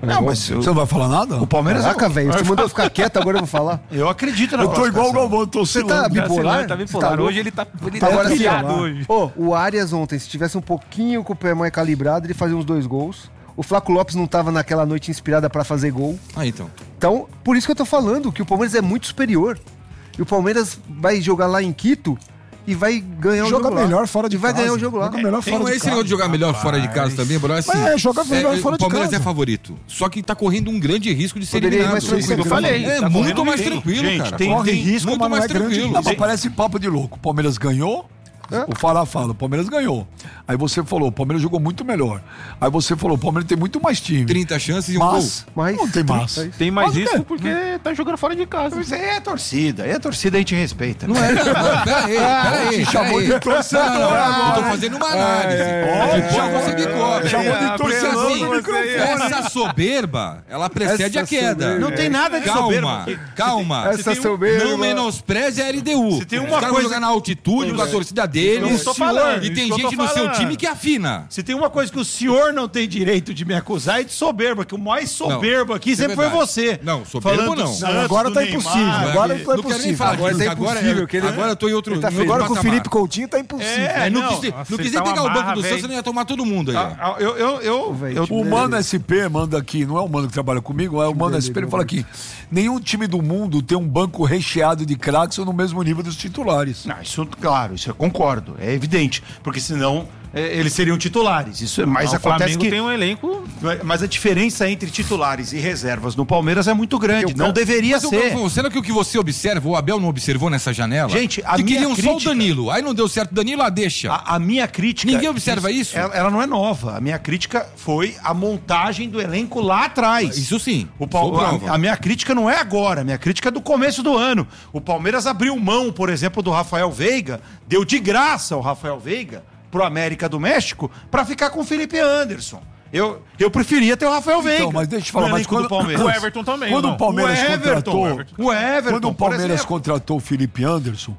Não, mas eu- Você não vai falar nada? o Palmeiras... Caraca, velho, você mandou eu ficar quieto, agora eu vou falar. Eu acredito na Eu tô igual o classificação. Galvão, eu tô Você tá oscilando. bipolar? Tá bipolar. Você tá Hoje ele tá, ele Tá tá agora pilhado assim, ó. hoje. Ô, o Arias ontem, se tivesse um pouquinho com o pé mais calibrado, ele fazia uns dois gols. O Flaco Lopes não tava naquela noite inspirada pra fazer gol. Ah, então. Então, por isso que eu tô falando que o Palmeiras é muito superior. E o Palmeiras vai jogar lá em Quito e vai ganhar o Joga jogo lá. melhor fora de E vai casa. ganhar o jogo lá. Joga melhor fora Não, de esse casa. negócio de jogar melhor fora de casa também, Bruno, assim, É, joga melhor fora o de Palmeiras casa. é favorito. Só que tá correndo um grande risco de ser Poderia ir eliminado. mais tranquilo, Eu falei. É tá muito correndo mais bem. tranquilo, Gente, cara. tem- Corre tem- risco, muito mas não mais é grande tranquilo. Não, risco. mas parece papo de louco. O Palmeiras ganhou, o Fará fala, o Palmeiras ganhou. Aí você falou, o Palmeiras jogou muito melhor. Aí você falou, o Palmeiras tem muito mais time. trinta chances e um Mas, Mas- não tem mais. trinta. Tem mais Mas o quê? risco porque tá jogando fora de casa. Mas aí é a torcida, aí a torcida a gente respeita. Não é, não, peraí, peraí. Te chamou peraí. de torcedor Não, não, não, eu tô agora. fazendo uma análise. Depois você me cobra. Chamou de Porque torcedor assim, no microfone. essa soberba, ela precede Essa a queda. soberba. Não tem nada de Calma, soberba. calma. Essa Você tem um- soberba. Não menospreze a L D U. Se tem uma Os caras vão coisa- jogar na altitude com a torcida deles. Isso que eu tô falando, E isso tem que eu tô gente no seu falando. time que afina. Se tem uma coisa que o senhor não tem direito de me acusar é de soberba, que o mais soberbo aqui isso é sempre foi verdade. você. Não, soberbo Falando do não. Santos, Não, agora do tá Neymar, impossível. Agora que- tá Não quero nem impossível. falar Agora disso. tá Agora, impossível, é- que ele- agora eu tô em outro, ele tá em outro Agora com o patamar. Felipe Coutinho tá impossível. É, É, não, não. quis, Nossa, não quis ele tá nem pegar uma o banco barra, do velho. Santos, não ia tomar todo mundo aí. Ah, ah, Eu, eu, eu, velho, eu, time O Mano S P manda aqui, não é o Mano que trabalha comigo, é o Mano S P, ele fala aqui, nenhum time do mundo tem um banco recheado de craques ou no mesmo nível dos titulares. Não, isso, claro, isso eu concordo, é evidente, porque senão é, eles seriam titulares. Isso é, mas o acontece Flamengo que tem um elenco. mas a diferença entre titulares e reservas no Palmeiras é muito grande. Eu Não quero- deveria Mas, ô, ser. Galvão, será que o que você observa, o Abel não observou nessa janela? Gente, a que minha queriam só o crítica- Danilo. Aí não deu certo. Danilo, a deixa. A, a minha crítica. Ninguém observa isso? Ela, ela não é nova. A minha crítica foi a montagem do elenco lá atrás. Isso sim. O Pal- Sou prova. a, a minha crítica não é agora, a minha crítica é do começo do ano. O Palmeiras abriu mão, por exemplo, do Rafael Veiga, deu de graça o Rafael Veiga pro América do México pra ficar com o Felipe Anderson. Eu, eu preferia ter o Rafael Veiga. Então, mas deixa eu te falar, no mas elenco quando- do Palmeiras. O Everton também. Quando ou o não? Palmeiras O Everton, contratou, o Everton. O Everton, quando o por Palmeiras exemplo. contratou o Felipe Anderson,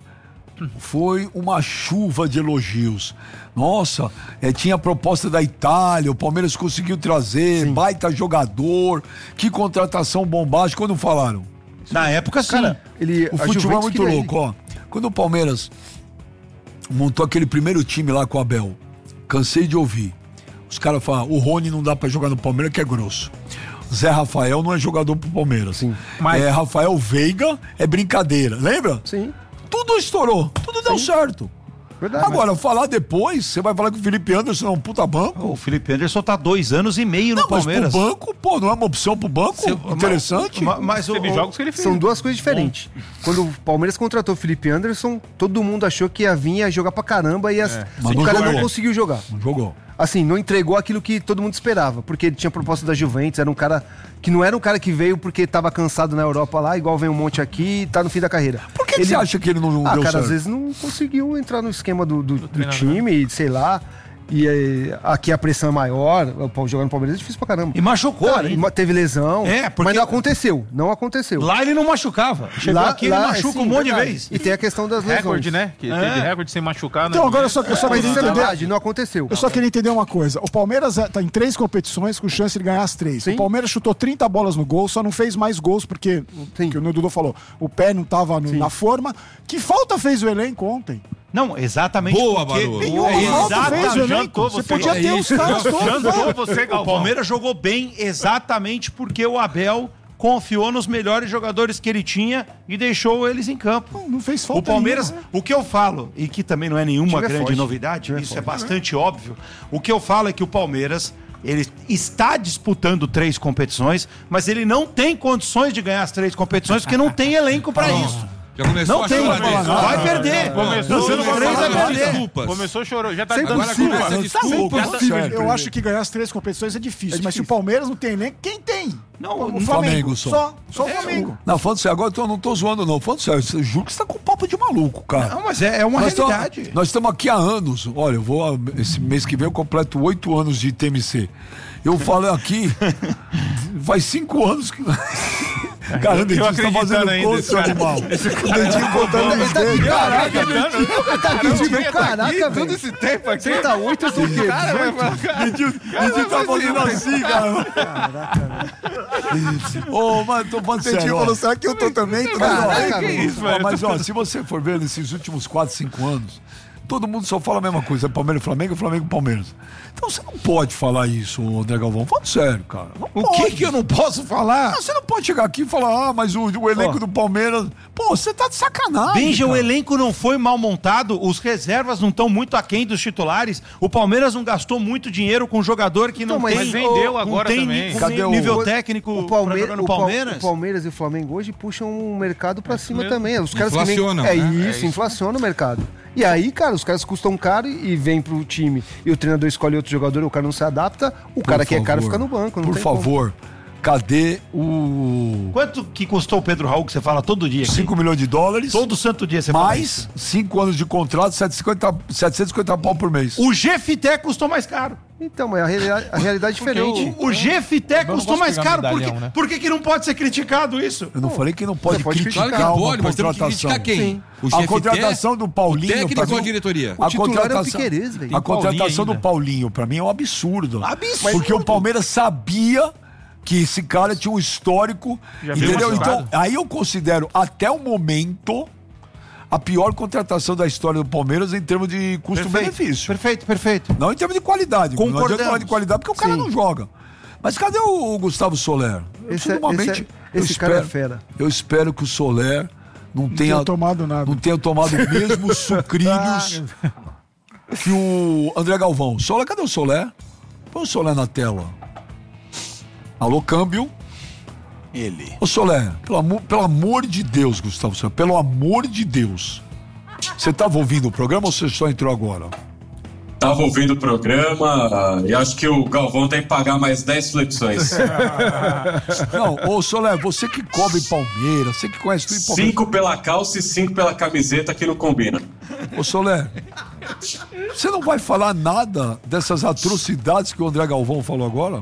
foi uma chuva de elogios. Nossa, eh, tinha a proposta da Itália, o Palmeiras conseguiu trazer, baita jogador, que contratação bombástica, quando falaram. Na época, sim. Cara, ele, O a futebol é Juventus muito queria louco, ó. Quando o Palmeiras montou aquele primeiro time lá com o Abel, cansei de ouvir. Os caras falam, o Rony não dá pra jogar no Palmeiras, que é grosso. Zé Rafael não é jogador pro Palmeiras. Sim. Mas- É, Rafael Veiga é brincadeira, lembra? Sim, Tudo estourou, tudo deu certo. verdade. Agora, falar depois, você vai falar que o Felipe Anderson é um puta banco? O Felipe Anderson tá dois anos e meio no Não, mas pro Palmeiras. banco, pô, não é uma opção pro banco? Seu- Interessante. Mas, mas o, Teve o- jogos que ele fez. São duas coisas diferentes. Quando o Palmeiras contratou o Felipe Anderson, todo mundo achou que ia vir ia jogar pra caramba e ia- Mas o não cara jogou. não conseguiu jogar. Não jogou. Assim, não entregou aquilo que todo mundo esperava, porque ele tinha proposta da Juventus, era um cara que não era um cara que veio porque tava cansado na Europa lá, igual vem um monte aqui e tá no fim da carreira. Por que, que Ele- você acha que ele não, não Ah, deu cara, certo? às vezes não conseguiu entrar no esquema do, do- do treinador. time, sei lá. E eh, aqui a pressão é maior, o- jogar no Palmeiras é difícil pra caramba. E machucou, Cara, hein? e ma- teve lesão, É, porque- mas não aconteceu, não aconteceu. Lá ele não machucava. Chegou aqui, ele é machuca sim, um monte verdade. de vez. E tem a questão das lesões. Recorde, né? Que É. teve recorde sem machucar. Então, né? agora eu só, eu só Mas queria isso é entender. verdade, não aconteceu. Eu só queria entender uma coisa. O Palmeiras está em três competições com chance de ganhar as três. Sim. O Palmeiras chutou trinta bolas no gol, só não fez mais gols porque, Sim. que o Dudu falou, o pé não estava na forma. Que falta fez o elenco ontem? Não, exatamente. Boa, porque- Barolo. Nenhuma É falta fez o exatamente. elenco. Você você. podia É ter os isso. caras todos. Jantou né? você, O Galvão. Palmeiras jogou bem exatamente porque o Abel confiou nos melhores jogadores que ele tinha e deixou eles em campo. Não, não fez falta O Palmeiras, nenhuma, né? o que eu falo, e que também não é nenhuma Time é grande forte. novidade, Time é isso é forte. bastante óbvio. O que eu falo é que o Palmeiras, ele está disputando três competições, mas ele não tem condições de ganhar as três competições porque não tem elenco para isso. Já começou Não a tem, choradeira. vai perder. Começou, Você não vai começou, perder. Desculpas. Começou chorou, já tá Sempre dando Agora Sim, começa mano, desculpas. Já tá- Certo. Eu acho que ganhar as três competições é difícil. É mas se o difícil. Palmeiras não tem elenco, quem tem? Não, o o Flamengo só. Só, só o Flamengo. Não, falando sério, agora eu tô- não tô zoando, não. Falando sério, eu juro que você tá com papo de maluco, cara. Não, mas é, é uma Nós tamo- realidade. Nós estamos aqui há anos. Olha, eu vou. Esse mês que vem eu completo oito anos de T M C. Eu falo aqui. Faz cinco anos que. Cara, o Dentinho tá acreditando fazendo ainda, conta, esse seu cara. animal. O Dentinho contando. Ele tá aqui, caraca, Dentinho. Tá aqui, Dentinho, caraca, Todo velho. esse tempo aqui. Você tá oito, eu sou o quê? Dentinho Dentinho tá fazendo assim, cara. Ô, mano, tô falando O Dentinho sério, ó. falou, será que eu tô também? Tô Caraca, Que velho. isso, Ó, velho? mas, ó, se você for ver nesses últimos quatro, cinco anos, todo mundo só fala a mesma coisa. Palmeiras, Flamengo, Flamengo, Palmeiras. Então você não pode falar isso, André Galvão. Falando sério, cara. Não O pode. que que eu não posso falar? Ah, você não pode chegar aqui e falar, ah, mas o, o elenco Ó. do Palmeiras... Pô, você tá de sacanagem, Benja, o cara. elenco não foi mal montado, os reservas não estão muito aquém dos titulares, o Palmeiras não gastou muito dinheiro com um jogador que não Então, mas tem... vendeu não agora tem também. ni- Cadê o- nível técnico O, pra Palme... jogar no o, Pal- Palmeiras. o Palmeiras e o Flamengo hoje puxam o mercado pra cima mesmo. também. Os caras que nem- Inflacionam, É né? isso, É isso. inflaciona o mercado. E aí, cara, os caras custam caro e e vem pro time e o treinador escolhe outro jogador, o cara não se adapta, o cara que é caro fica no banco. Não Por tem como. favor, cadê o... Quanto que custou o Pedro Raul, que você fala todo dia aqui? cinco milhões de dólares, Todo santo dia você fala mais isso. cinco anos de contrato, setecentos e cinquenta pau por mês. O G F T custou mais caro. Então, mas a realidade, a realidade é diferente. O G F T não custou gosto mais de pegar caro. Por, medalhão, que, né? por que, que não pode ser criticado isso? Eu não falei que não pode, Você pode criticar Claro que uma pode, mas temos que contratação. criticar quem? Sim. O A G F T, contratação do Paulinho... o técnico pra mim- ou a diretoria? O titular é o Piquerez, velho. A Tem Paulinho contratação do ainda. Paulinho, pra mim, é um absurdo. Absurdo. Porque o Palmeiras sabia que esse cara tinha um histórico, Já veio entendeu? machucado. Então, aí eu considero, até o momento, a pior contratação da história do Palmeiras em termos de custo-benefício. Perfeito, perfeito. Não em termos de qualidade. Não adianta Concordamos. falar de qualidade porque o cara Sim. não joga. Mas cadê o Gustavo Soler? Esse é- Ultimamente, esse é- eu esse cara é espero- fera. Eu espero que o Soler não tenha, tenha tomado nada. não tenha tomado os mesmos sucrilhos que o André Galvão. Soler, cadê o Soler? Põe o Soler na tela. Alô, câmbio. Ele. Ô Soler, pelo amor, pelo amor de Deus, Gustavo Soler, pelo amor de Deus. Você estava ouvindo o programa ou você só entrou agora? Tava ouvindo o programa e acho que o Galvão tem que pagar mais dez flexões. Não, ô Soler, você que cobre Palmeiras, você que conhece tudo em Palmeiras. Cinco pela calça e cinco pela camiseta que não combina. Ô Soler, você não vai falar nada dessas atrocidades que o André Galvão falou agora?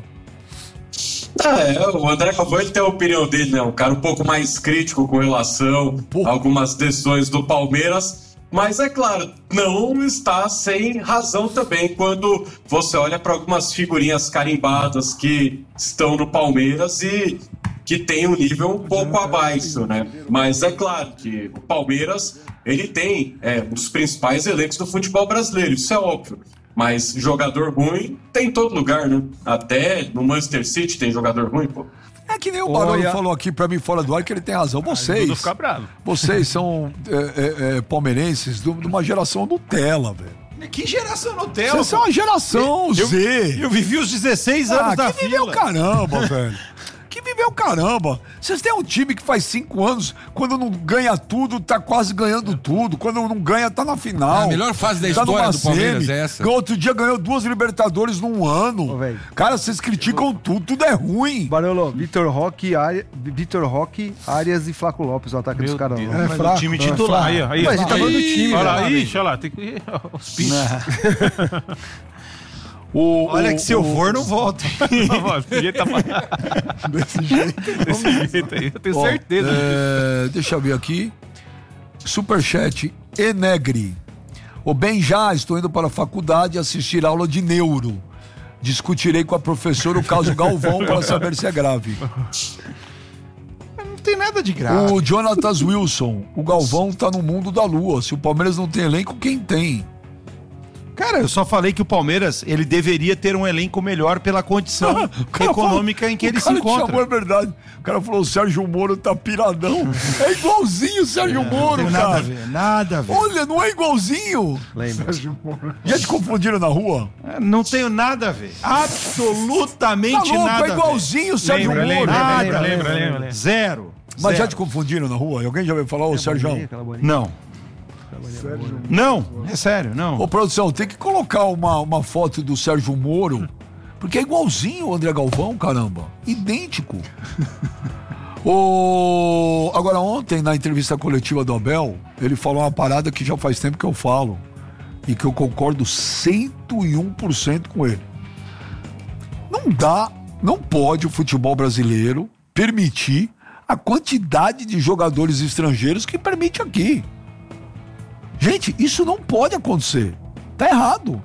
Ah, é, o André Galvão ele tem a opinião dele, né? Um cara um pouco mais crítico com relação Porra. a algumas decisões do Palmeiras. Mas é claro, não está sem razão também quando você olha para algumas figurinhas carimbadas que estão no Palmeiras e que tem um nível um pouco abaixo, né? Mas é claro que o Palmeiras ele tem é, um dos principais elencos do futebol brasileiro, isso é óbvio. Mas jogador ruim tem em todo lugar, né? Até no Manchester City tem jogador ruim, pô. É que nem o Barolo Olha- falou aqui pra mim fora do ar que ele tem razão. Dudu Vocês, fica bravo. vocês são é, é, é, palmeirenses do- de uma geração Nutella, velho. Que geração Nutella? Vocês são uma geração Eu- Z. Eu vivi os dezesseis anos Ah, da que viveu fila. caramba, velho. Que viveu caramba. Vocês têm um time que faz cinco anos, quando não ganha tudo, tá quase ganhando tudo. Quando não ganha, tá na final. A melhor fase da Tá história numa do Palmeiras semi. é essa. Outro dia ganhou duas Libertadores num ano. Ô, velho. Cara, vocês criticam tudo, tudo é ruim. Barolo, Vitor Roque, Ari- Vitor Roque, Arias e Flaco Lopes, o ataque dos Meu caras. Deus. lá. É Mas fraco, o time é titular. fraco. Aí, aí, Mas a gente tá falando do time, Olha né? lá, ixi, olha lá, tem que. Os pichos. O- Olha o- que se eu o- for, não volto. Desse jeito tá Desse jeito. Desse jeito aí, eu tenho Ó, certeza. é, deixa eu ver aqui. Superchat Enegri. O bem já, estou indo para a faculdade assistir aula de neuro. Discutirei com a professora o caso Galvão para saber se é grave. Não tem nada de graça. O Jonatas Wilson. O Galvão tá no mundo da lua. Se o Palmeiras não tem elenco, quem tem? Cara, eu só falei que o Palmeiras, ele deveria ter um elenco melhor pela condição O cara econômica falou- em que o ele se cara te encontra. chamou, é verdade. O cara falou: o Sérgio Moro tá piradão. É igualzinho o Sérgio Moro, Não tem nada a cara. ver, nada a ver. Olha, não é igualzinho. Lembra? Já te confundiram na rua? É, Não tenho nada a ver. Absolutamente Tá louco, nada é igualzinho o Sérgio Lembra, Moro. lembra, Nada, lembra, lembra, lembra, lembra, lembra. Zero. Mas já Zero. te confundiram na rua? Alguém já veio falar, ô Sérgio? Aquela bolinha. Não. Não, é sério, não. Ô, produção, tem que colocar uma, uma foto do Sérgio Moro, porque é igualzinho o André Galvão, caramba. Idêntico. o... Agora, ontem, na entrevista coletiva do Abel, ele falou uma parada que já faz tempo que eu falo e que eu concordo cento e um por cento com ele. Não dá, não pode o futebol brasileiro permitir a quantidade de jogadores estrangeiros que permite aqui. Gente, isso não pode acontecer. Tá errado.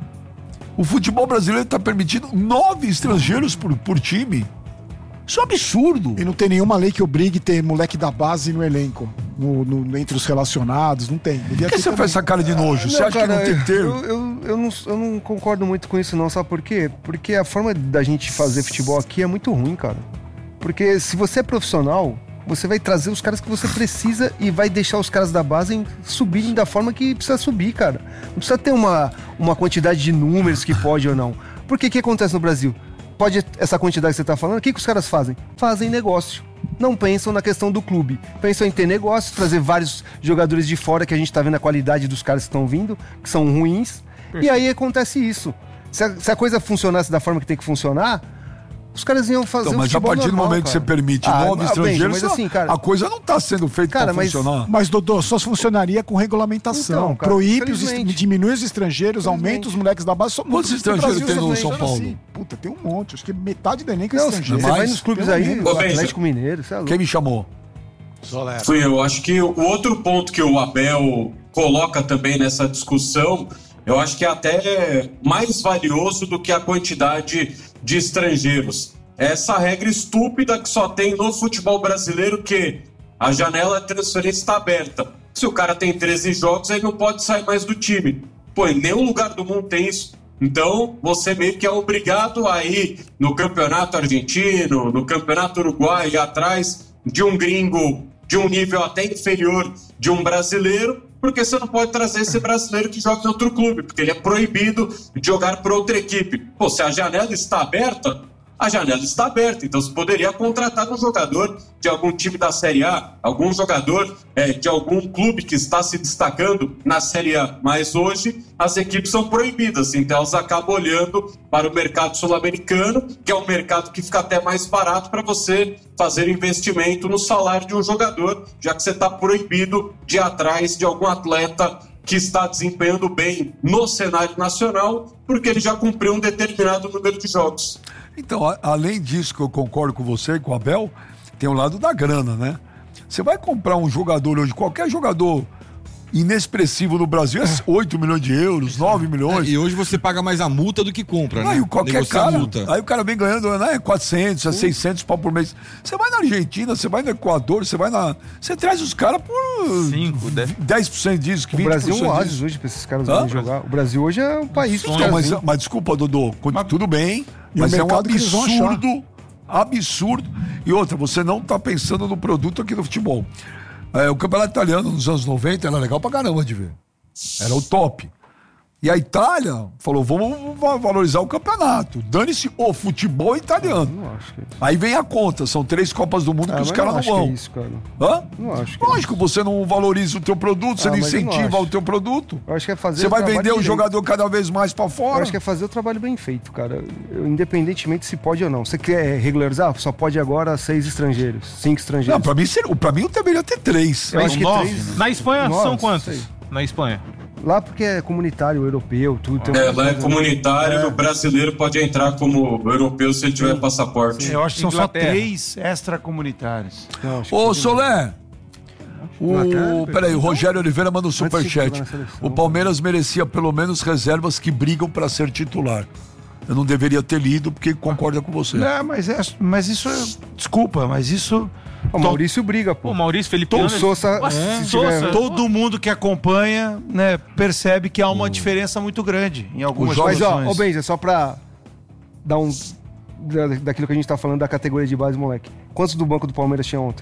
O futebol brasileiro está permitindo nove estrangeiros por, por time. Isso é um absurdo. E não tem nenhuma lei que obrigue ter moleque da base no elenco, no, no, entre os relacionados, não tem. Por que você faz essa cara de nojo? Você Não, acha cara, que não tem que ter? Eu, eu, eu, não, eu não concordo muito com isso, não. Sabe por quê? Porque a forma da gente fazer futebol aqui é muito ruim, cara. Porque se você é profissional, você vai trazer os caras que você precisa e vai deixar os caras da base subirem da forma que precisa subir, cara. Não precisa ter uma, uma quantidade de números que pode ou não. Porque o que acontece no Brasil? Pode essa quantidade que você tá falando, o que, que os caras fazem? Fazem negócio. Não pensam na questão do clube. Pensam em ter negócio, trazer vários jogadores de fora, que a gente tá vendo a qualidade dos caras que estão vindo, que são ruins. Perfeito. E aí acontece isso. Se a, se a coisa funcionasse da forma que tem que funcionar, os caras iam fazer então, um mas a partir normal, do momento cara. que você permite ah, nove estrangeiros, mas assim, cara, a coisa não está sendo feita para mas, funcionar. Mas, Dodô, só funcionaria com regulamentação. Então, cara, proíbe os est... diminui os estrangeiros, aumenta os moleques da base. Só... Quantos estrangeiros tem no São Paulo? Assim. Puta, tem um monte. Acho que metade do elenco é não, estrangeiro. Você vai nos clubes aí, o Atlético Mineiro, você é louco. Quem me chamou? Solero. Fui eu. Acho que o outro ponto que o Abel coloca também nessa discussão, eu acho que é até mais valioso do que a quantidade de estrangeiros. Essa regra estúpida que só tem no futebol brasileiro, que a janela de transferência está aberta. Se o cara tem treze jogos, ele não pode sair mais do time. Pô, em nenhum lugar do mundo tem isso. Então, você meio que é obrigado a ir no campeonato argentino, no campeonato uruguai, atrás de um gringo de um nível até inferior de um brasileiro, porque você não pode trazer esse brasileiro que joga em outro clube, porque ele é proibido de jogar por outra equipe. Pô, se a janela está aberta, a janela está aberta, então você poderia contratar um jogador de algum time da Série A, algum jogador é, de algum clube que está se destacando na Série A, mas hoje as equipes são proibidas, então elas acabam olhando para o mercado sul-americano, que é um mercado que fica até mais barato para você fazer investimento no salário de um jogador, já que você está proibido de ir atrás de algum atleta que está desempenhando bem no cenário nacional, porque ele já cumpriu um determinado número de jogos. Então, a, além disso que eu concordo com você e com o Abel, tem o lado da grana, né? Você vai comprar um jogador hoje, qualquer jogador inexpressivo no Brasil, é oito milhões de euros, nove milhões. É, e hoje você paga mais a multa do que compra, né? Aí, qualquer Negocia cara, a multa. aí o cara vem ganhando, né, quatrocentos, a seiscentos pau por mês. Você vai na Argentina, você vai no Equador, você vai na... Você traz os caras por cinco, dez por cento disso, o vinte por cento Brasil é um oásis disso. hoje pra esses caras virem jogar. O Brasil hoje é um país que Então, mas, mas desculpa, Dodô, mas, tudo bem, mas é um absurdo, absurdo. E outra, você não tá pensando no produto aqui do futebol. É, o campeonato italiano nos anos noventa era legal pra caramba de ver. Era o top. E a Itália falou, vamos valorizar o campeonato. Dane-se o futebol italiano. Não acho que é isso. Aí vem a conta, são três Copas do Mundo Ah, que os mas caras não não acho vão. que é isso, cara. Hã? Não acho que é Lógico, você não valoriza o teu produto, você Ah, não mas eu não incentiva acho. o teu produto. Eu acho que é fazer Você o vai trabalho vender o direito. jogador cada vez mais pra Eu fora. acho que é fazer o trabalho bem feito, cara. Eu, independentemente se pode ou não. Você quer regularizar? Só pode agora seis estrangeiros, cinco estrangeiros. Não, pra mim, seria- pra mim eu deveria ter três. Eu acho que Nove. três. Na Espanha Nove, são quantos? sei. Na Espanha? Lá porque é comunitário, europeu, tudo. Tem É, uma lá é coisa- comunitário, o brasileiro pode entrar como europeu se ele tiver passaporte. Eu acho que são Inglaterra. só três extracomunitários. Não, acho que Ô, foi- Solé, Inglaterra, o... Peraí, o Rogério Oliveira manda um Mas se superchat. jogar na seleção, O Palmeiras merecia pelo menos reservas que brigam pra ser titular. Eu não deveria ter lido, porque concorda com você. É, mas, é, mas isso é... Desculpa, mas isso... O Maurício briga, pô. Pô, Maurício Felipe Tom Anderson- Sousa, Ué, se Sousa, tiver- Todo mundo que acompanha, né, percebe que há uma diferença muito grande em algumas Mas, ó, posições. ô Benja, só pra dar um... da- daquilo que a gente tá falando da categoria de base, moleque. Quantos do banco do Palmeiras tinha ontem?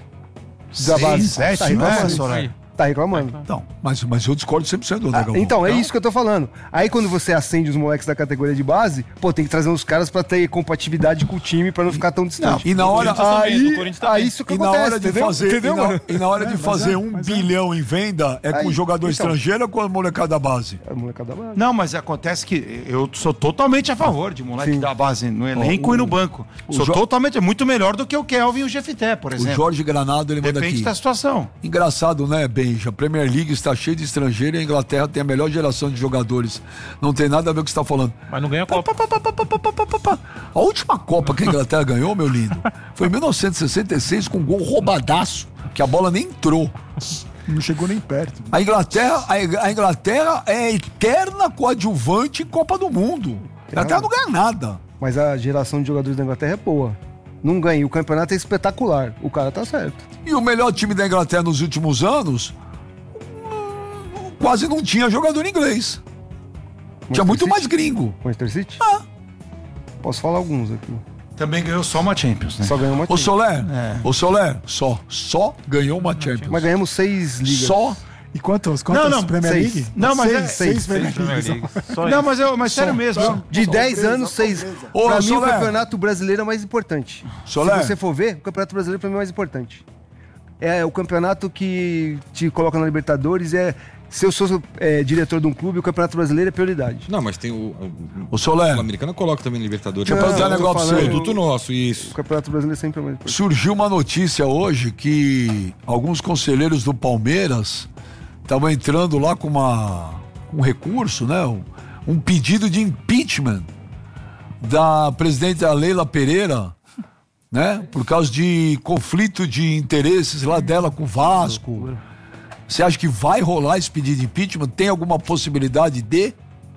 Da Seis, sete, tá né, reclamando. Soler? Tá reclamando. Não, mas, mas eu discordo cem por cento do Ah, Negão. então, é isso que eu tô falando. Aí quando você acende os moleques da categoria de base, pô, tem que trazer uns caras pra ter compatibilidade com o time, pra não ficar tão distante. E na hora, Corinthians também, aí, do Corinthians também. aí isso que e na acontece, hora de entendeu? fazer, Entendeu, e na, mano? e na hora de mas fazer é, um mas é. bilhão em venda, é com Aí, jogador então. estrangeiro ou com a molecada da base? É molecada da base. Não, mas acontece que eu sou totalmente a favor de moleque Sim. da base no elenco o- e no banco. o Sou Jo- totalmente, é muito melhor do que o Kelvin e o Jefité, por O assim, exemplo. Jorge Granado, ele manda Depende aqui. da situação. Engraçado, né, Benja? Benja. A Premier League está cheia de estrangeiros e a Inglaterra tem a melhor geração de jogadores. Não tem nada a ver com o que você está falando. Mas não ganha a Copa. A última Copa que a Inglaterra ganhou, meu lindo, foi em mil novecentos e sessenta e seis com um gol roubadaço, que a bola nem entrou. Não chegou nem perto. A Inglaterra, a Inglaterra é eterna coadjuvante em Copa do Mundo. A Inglaterra não ganha nada. Mas a geração de jogadores da Inglaterra é boa. Não ganha. O campeonato é espetacular. O cara tá certo. E o melhor time da Inglaterra nos últimos anos quase não tinha jogador inglês. Tinha muito City? mais gringo. Manchester City? Ah. Posso falar alguns aqui. Também ganhou só uma Champions, né? Só ganhou uma Ô Champions. Soler, É. ô Soler, só, só ganhou uma Champions. Mas ganhamos seis ligas. Só. E quantos? Quantas Não, não, Premier seis. League? Não, mas seis, é- seis, seis, Premier Premier League. League. Só Não, isso. mas, eu, mas sério mesmo. só. De Só dez surpresa, anos, só seis. surpresa. Ô, Pra mim, o Soler. campeonato brasileiro é mais importante. Soler. Se você for ver, o campeonato brasileiro pra mim é mais importante. É o campeonato que te coloca na Libertadores. É, se eu sou é, diretor de um clube, o campeonato brasileiro é prioridade. Não, mas tem o. O, Ô Soler, o americano coloca também no Libertadores. Deixa eu perguntar um eu tô negócio pra falando- você. Produto nosso, O isso. campeonato brasileiro sempre é mais importante. Surgiu uma notícia hoje que alguns conselheiros do Palmeiras estavam entrando lá com uma, um recurso, né? Um, um pedido de impeachment da presidente Leila Pereira, né? Por causa de conflito de interesses lá dela com o Vasco. Você acha que vai rolar esse pedido de impeachment? Tem alguma possibilidade de?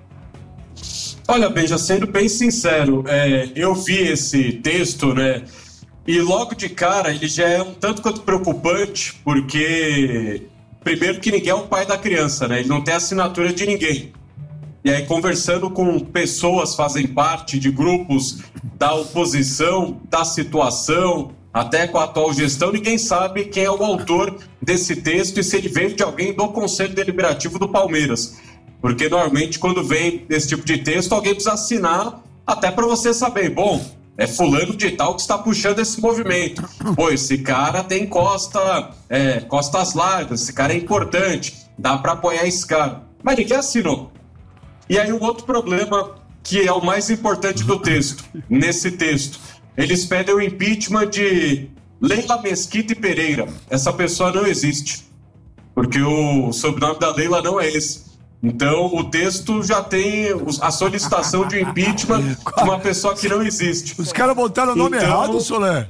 Olha, Benja, sendo bem sincero, é, eu vi esse texto, né? E logo de cara ele já é um tanto quanto preocupante, porque primeiro que ninguém é o pai da criança, né? Ele não tem assinatura de ninguém. E aí, conversando com pessoas que fazem parte de grupos da oposição, da situação, até com a atual gestão, ninguém sabe quem é o autor desse texto e se ele veio de alguém do Conselho Deliberativo do Palmeiras. Porque normalmente quando vem esse tipo de texto, alguém precisa assinar até para você saber, bom, é fulano de tal que está puxando esse movimento. Pô, esse cara tem costa, é, costas largas, esse cara é importante, dá para apoiar esse cara. Mas ninguém assinou. E aí o outro problema, que é o mais importante do texto, nesse texto, eles pedem o impeachment de Leila Mesquita e Pereira. Essa pessoa não existe, porque o sobrenome da Leila não é esse. Então o texto já tem a solicitação de impeachment de uma pessoa que não existe. Os caras botaram o nome Então- errado, Soler.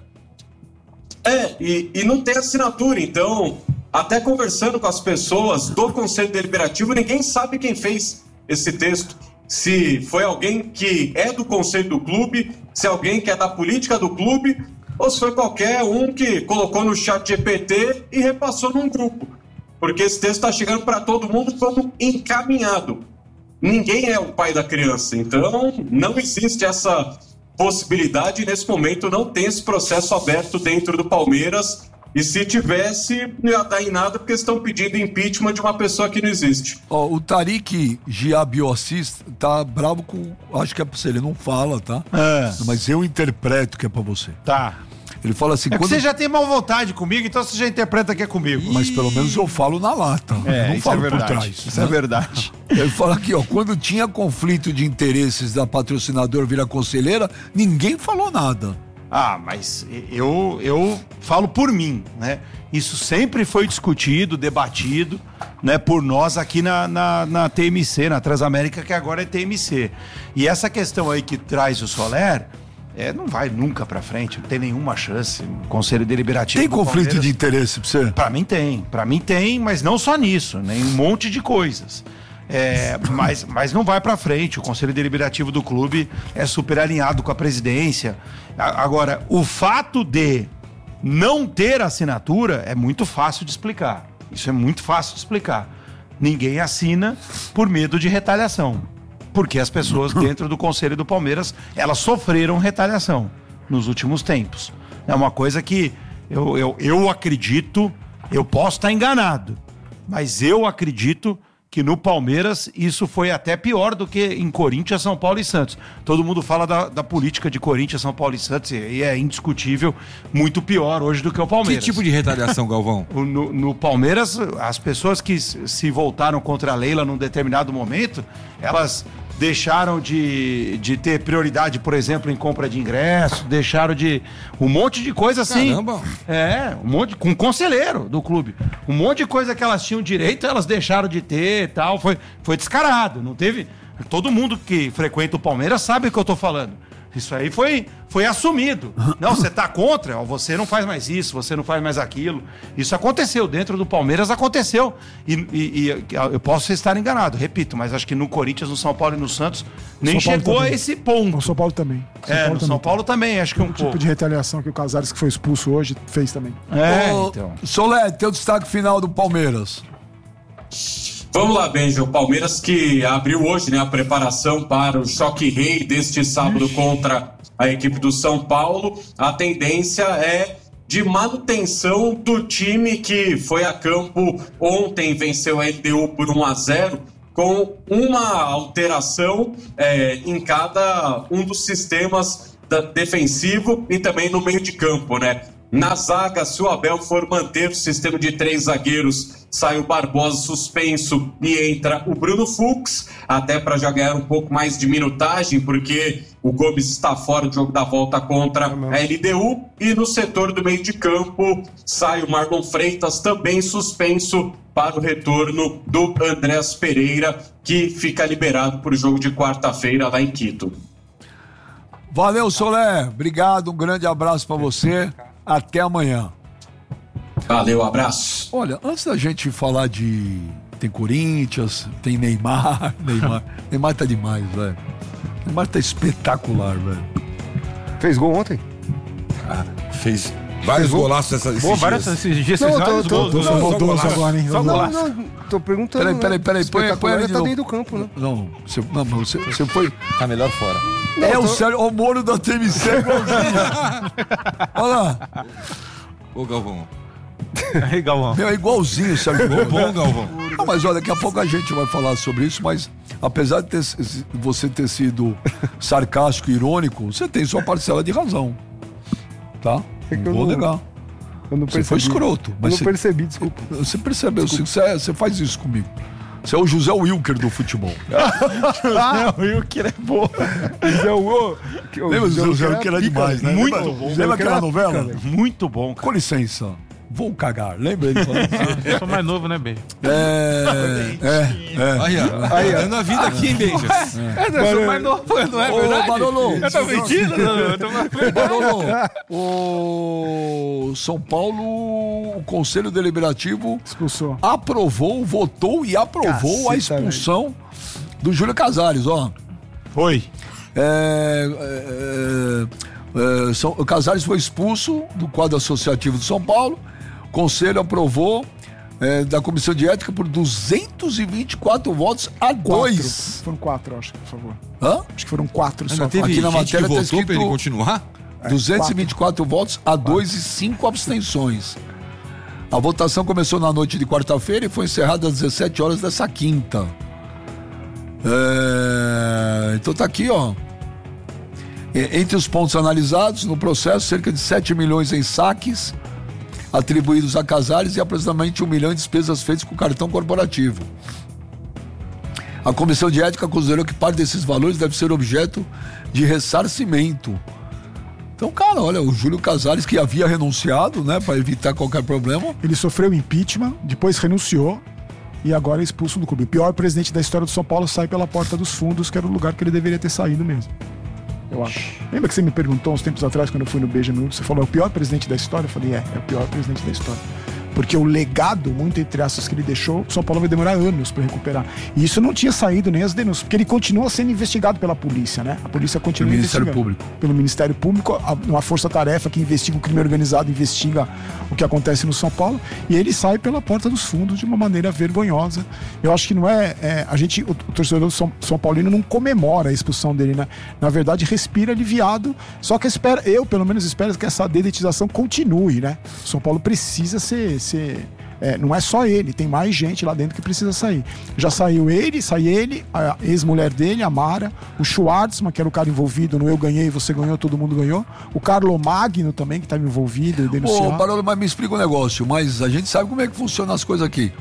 É, e, e não tem assinatura, então, até conversando com as pessoas do Conselho Deliberativo, ninguém sabe quem fez esse texto. Se foi alguém que é do Conselho do clube, se é alguém que é da política do clube, ou se foi qualquer um que colocou no chat G P T e repassou num grupo. Porque esse texto está chegando para todo mundo como encaminhado. Ninguém é o pai da criança, então não existe essa possibilidade. Nesse momento não tem esse processo aberto dentro do Palmeiras, e se tivesse não ia dar em nada, porque estão pedindo impeachment de uma pessoa que não existe. Ó, o Tariq Giabiossis tá bravo com... Acho que é pra você, ele não fala, tá? É. Mas eu interpreto que é pra você. Tá. Ele fala assim... É que quando... você já tem mal vontade comigo, então você já interpreta que é comigo. Mas pelo menos eu falo na lata. É, eu não isso falo é por verdade. trás. Isso né? é verdade. Ele fala aqui, ó, quando tinha conflito de interesses da patrocinador vir a conselheira, ninguém falou nada. Ah, mas eu, eu falo por mim, né? Isso sempre foi discutido, debatido, né, por nós aqui na, na, na T M C, na Transamérica, que agora é T M C. E essa questão aí que traz o Soler, é, não vai nunca pra frente, não tem nenhuma chance. O Conselho Deliberativo Tem do conflito Palmeiras- de interesse pra você? Pra mim tem, pra mim tem, mas não só nisso, né? Em um monte de coisas. É, mas, mas não vai pra frente. O Conselho Deliberativo do clube é super alinhado com a presidência. A- Agora, o fato de não ter assinatura é muito fácil de explicar. Isso é muito fácil de explicar. Ninguém assina por medo de retaliação. Porque as pessoas dentro do Conselho do Palmeiras, elas sofreram retaliação nos últimos tempos. É uma coisa que eu, eu, eu acredito, eu posso estar enganado, mas eu acredito que no Palmeiras isso foi até pior do que em Corinthians, São Paulo e Santos. Todo mundo fala da, da política de Corinthians, São Paulo e Santos, e é indiscutível, muito pior hoje do que o Que Palmeiras. tipo de retaliação, Galvão? O- No, no Palmeiras, as pessoas que s- se voltaram contra a Leila num determinado momento, elas deixaram de, de ter prioridade, por exemplo, em compra de ingresso, deixaram de... Um monte de coisa assim. Caramba. É, um monte... Com conselheiro do clube. Um monte de coisa que elas tinham direito, elas deixaram de ter e tal. Foi, foi descarado, não teve... Todo mundo que frequenta o Palmeiras sabe o que eu tô falando. Isso aí foi, foi assumido. Não, você tá contra, ó, você não faz mais isso, você não faz mais aquilo. Isso aconteceu, dentro do Palmeiras aconteceu. E, e, e eu posso estar enganado, repito, mas acho que no Corinthians, no São Paulo e no Santos nem São Paulo chegou também. a esse ponto. No São Paulo também. São É, Paulo no também São Paulo também, acho que um O pouco. tipo de retaliação que o Casares, que foi expulso hoje, fez também. É, Ô, então. Solé, teu destaque final do Palmeiras. Vamos lá, Benja. O Palmeiras que abriu hoje, né, a preparação para o choque rei deste sábado contra a equipe do São Paulo. A tendência é de manutenção do time que foi a campo ontem, venceu a L D U por um a zero, com uma alteração é, em cada um dos sistemas da, defensivo e também no meio de campo, né? Na zaga, se o Abel for manter o sistema de três zagueiros, sai o Barbosa suspenso e entra o Bruno Fux, até para já ganhar um pouco mais de minutagem, porque o Gomes está fora do jogo da volta contra a L D U. E no setor do meio de campo, sai o Marlon Freitas, também suspenso, para o retorno do Andrés Pereira, que fica liberado para o jogo de quarta-feira lá em Quito. Valeu, Solé. Obrigado, um grande abraço pra você. Até amanhã. Valeu, abraço. Olha, antes da gente falar de... Tem Corinthians, tem Neymar. Neymar, Neymar tá demais, velho. Neymar tá espetacular, velho. Fez gol ontem? Ah, fez vários golaços essa, esses Pô, dias. várias, esses dias Não, vocês eu tô- vários tô- gols, tô- né? Só maldoso golaço. agora, hein? Só Vamos lá. golaço. Não, tô perguntando. Peraí, peraí, peraí. Põe, põe Espetacular ele de tá novo. dentro do campo, né? Não, você, não, mas você, você foi... Tá melhor fora. É o Sérgio, o Moro da T M C, igualzinho. Olha lá. Ô, Galvão. Aí, Galvão. Meu, é igualzinho o Sérgio Moro. Bom, Galvão. Não, mas olha, daqui a pouco a gente vai falar sobre isso, mas apesar de ter, você ter sido sarcástico e irônico, você tem sua parcela de razão. Tá? É que Não eu vou não- negar. Eu não Você percebi. foi escroto. Eu Mas não você, percebi, desculpa. você percebeu, você, você, você faz isso comigo. Você é o José Wilker do futebol. Ah, o Wilker é bom. José Hugo. que- o Lembra do José era Wilker? Era pica, demais, né? Muito Lembra, bom. Lembra José aquela Wilker era novela? pica, Muito bom, cara. Com licença, vou cagar. Lembra ele falando assim? Eu sou mais novo, né, Beijo? É, é, é. Aí, ó. Aí, ó. Dando a vida aqui, hein, Benja? Eu sou mais novo, não é Ô, Barolo, Eu tô mentindo? Não, eu tô... Barolo, o São Paulo, o Conselho Deliberativo Expulsou. aprovou, votou e aprovou a Caceta, expulsão do Júlio Casares, ó. Foi. É, é, é, São- o Casares foi expulso do quadro associativo de São Paulo. O Conselho aprovou é, da Comissão de Ética por duzentos e vinte e quatro votos a dois. Foram quatro, acho que, por favor. Hã? Acho que foram quatro só. Ainda teve Aqui na gente matéria que tá votou pra ele escrito- continuar? duzentos e vinte e quatro votos a dois e cinco abstenções. A votação começou na noite de quarta-feira e foi encerrada às dezessete horas dessa quinta. É, Então tá aqui, ó. E- Entre os pontos analisados no processo, cerca de sete milhões em saques atribuídos a Casares e aproximadamente um milhão em despesas feitas com cartão corporativo. A Comissão de Ética considerou que parte desses valores deve ser objeto de ressarcimento. Então, cara, olha, o Júlio Casares, que havia renunciado, né, para evitar qualquer problema, Ele sofreu impeachment, depois renunciou e agora é expulso do clube. O pior presidente da história do São Paulo sai pela porta dos fundos, que era o lugar que ele deveria ter saído mesmo. Eu acho. Lembra que você me perguntou uns tempos atrás, quando eu fui no Beija Minuto, você falou, é o pior presidente da história? Eu falei, é, é o pior presidente da história. Porque o legado, muito entre aspas, que ele deixou, o São Paulo vai demorar anos para recuperar. E isso não tinha saído nem as denúncias, porque ele continua sendo investigado pela polícia, né? A polícia continua Pelo Ministério investigando. Público. Pelo Ministério Público, a- uma força-tarefa que investiga o crime organizado, investiga o que acontece no São Paulo, e ele sai pela porta dos fundos de uma maneira vergonhosa. Eu acho que não é... é, a gente, o, o torcedor do São, São Paulino não comemora a expulsão dele, né? Na verdade, respira aliviado, só que espera, eu pelo menos espero que essa dedetização continue, né? O São Paulo precisa ser... ser é, não é só ele, tem mais gente lá dentro que precisa sair. Já saiu ele, sai ele, a ex-mulher dele, a Mara, o Schwartzman, que era o cara envolvido no Eu Ganhei, Você Ganhou, Todo Mundo Ganhou, o Carlo Magno também, que estava envolvido, Ô, denunciado. Barolo, mas me explica um negócio, mas a gente sabe como é que funcionam as coisas aqui.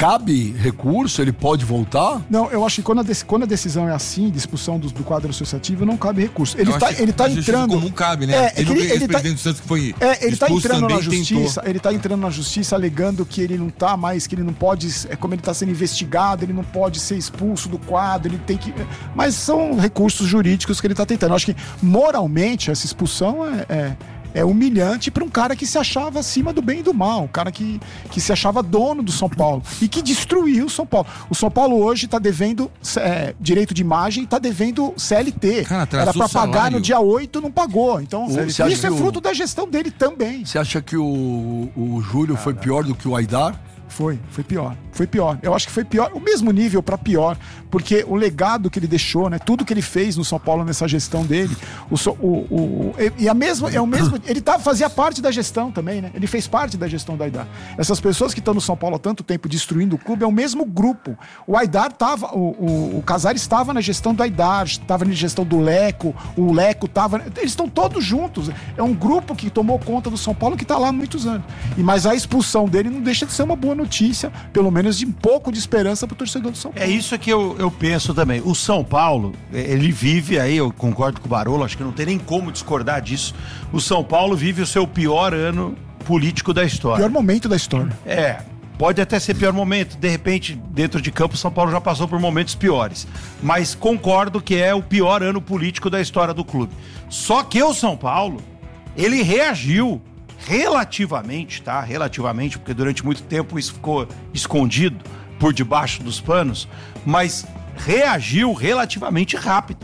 cabe recurso? Ele pode voltar? Não, eu acho que quando a, dec- quando a decisão é assim, de expulsão do, do quadro associativo, não cabe recurso. Ele Eu tá, acho que ele tá na justiça entrando. comum cabe, né? É, é ele, que ele, ele, ele tá, presidente do Santos que foi é, ele tá expulso entrando na também, justiça. tentou. Ele tá entrando na justiça alegando que ele não tá mais, que ele não pode. É como ele tá sendo investigado, ele não pode ser expulso do quadro, ele tem que. Mas são recursos jurídicos que ele tá tentando. Eu acho que moralmente essa expulsão é. é É humilhante para um cara que se achava acima do bem e do mal, um cara que, que se achava dono do São Paulo e que destruiu o São Paulo. O São Paulo hoje está devendo é, direito de imagem, está devendo C L T. Cara, atrasou Era para o pagar salário. no dia oito, não pagou. Então, Você isso acha é que o- fruto da gestão dele também. Você acha que o, o Júlio foi pior do que o Aidar? Foi, foi pior. Foi pior. Eu acho que foi pior, o mesmo nível para pior, porque o legado que ele deixou, né, tudo que ele fez no São Paulo nessa gestão dele, o, so- o, o- e a mesma, é o mesmo, ele tá, fazia parte da gestão também, né? Ele fez parte da gestão do Aidar. Essas pessoas que estão no São Paulo há tanto tempo destruindo o clube é o mesmo grupo. O Aidar tava, o, o, o Casares estava na gestão do Aidar, estava na gestão do Leco, o Leco estava, eles estão todos juntos. É um grupo que tomou conta do São Paulo que está lá há muitos anos. E mas a expulsão dele não deixa de ser uma boa notícia, pelo menos de um pouco de esperança para o torcedor do São Paulo. É isso que eu, eu penso também. O São Paulo, ele vive aí, eu concordo com o Barolo, acho que não tem nem como discordar disso. O São Paulo vive o seu pior ano político da história. Pior momento da história. É, pode até ser pior momento. De repente, dentro de campo, o São Paulo já passou por momentos piores. Mas concordo que é o pior ano político da história do clube. Só que o São Paulo, ele reagiu relativamente, tá? Relativamente, porque durante muito tempo isso ficou escondido por debaixo dos panos, mas reagiu relativamente rápido.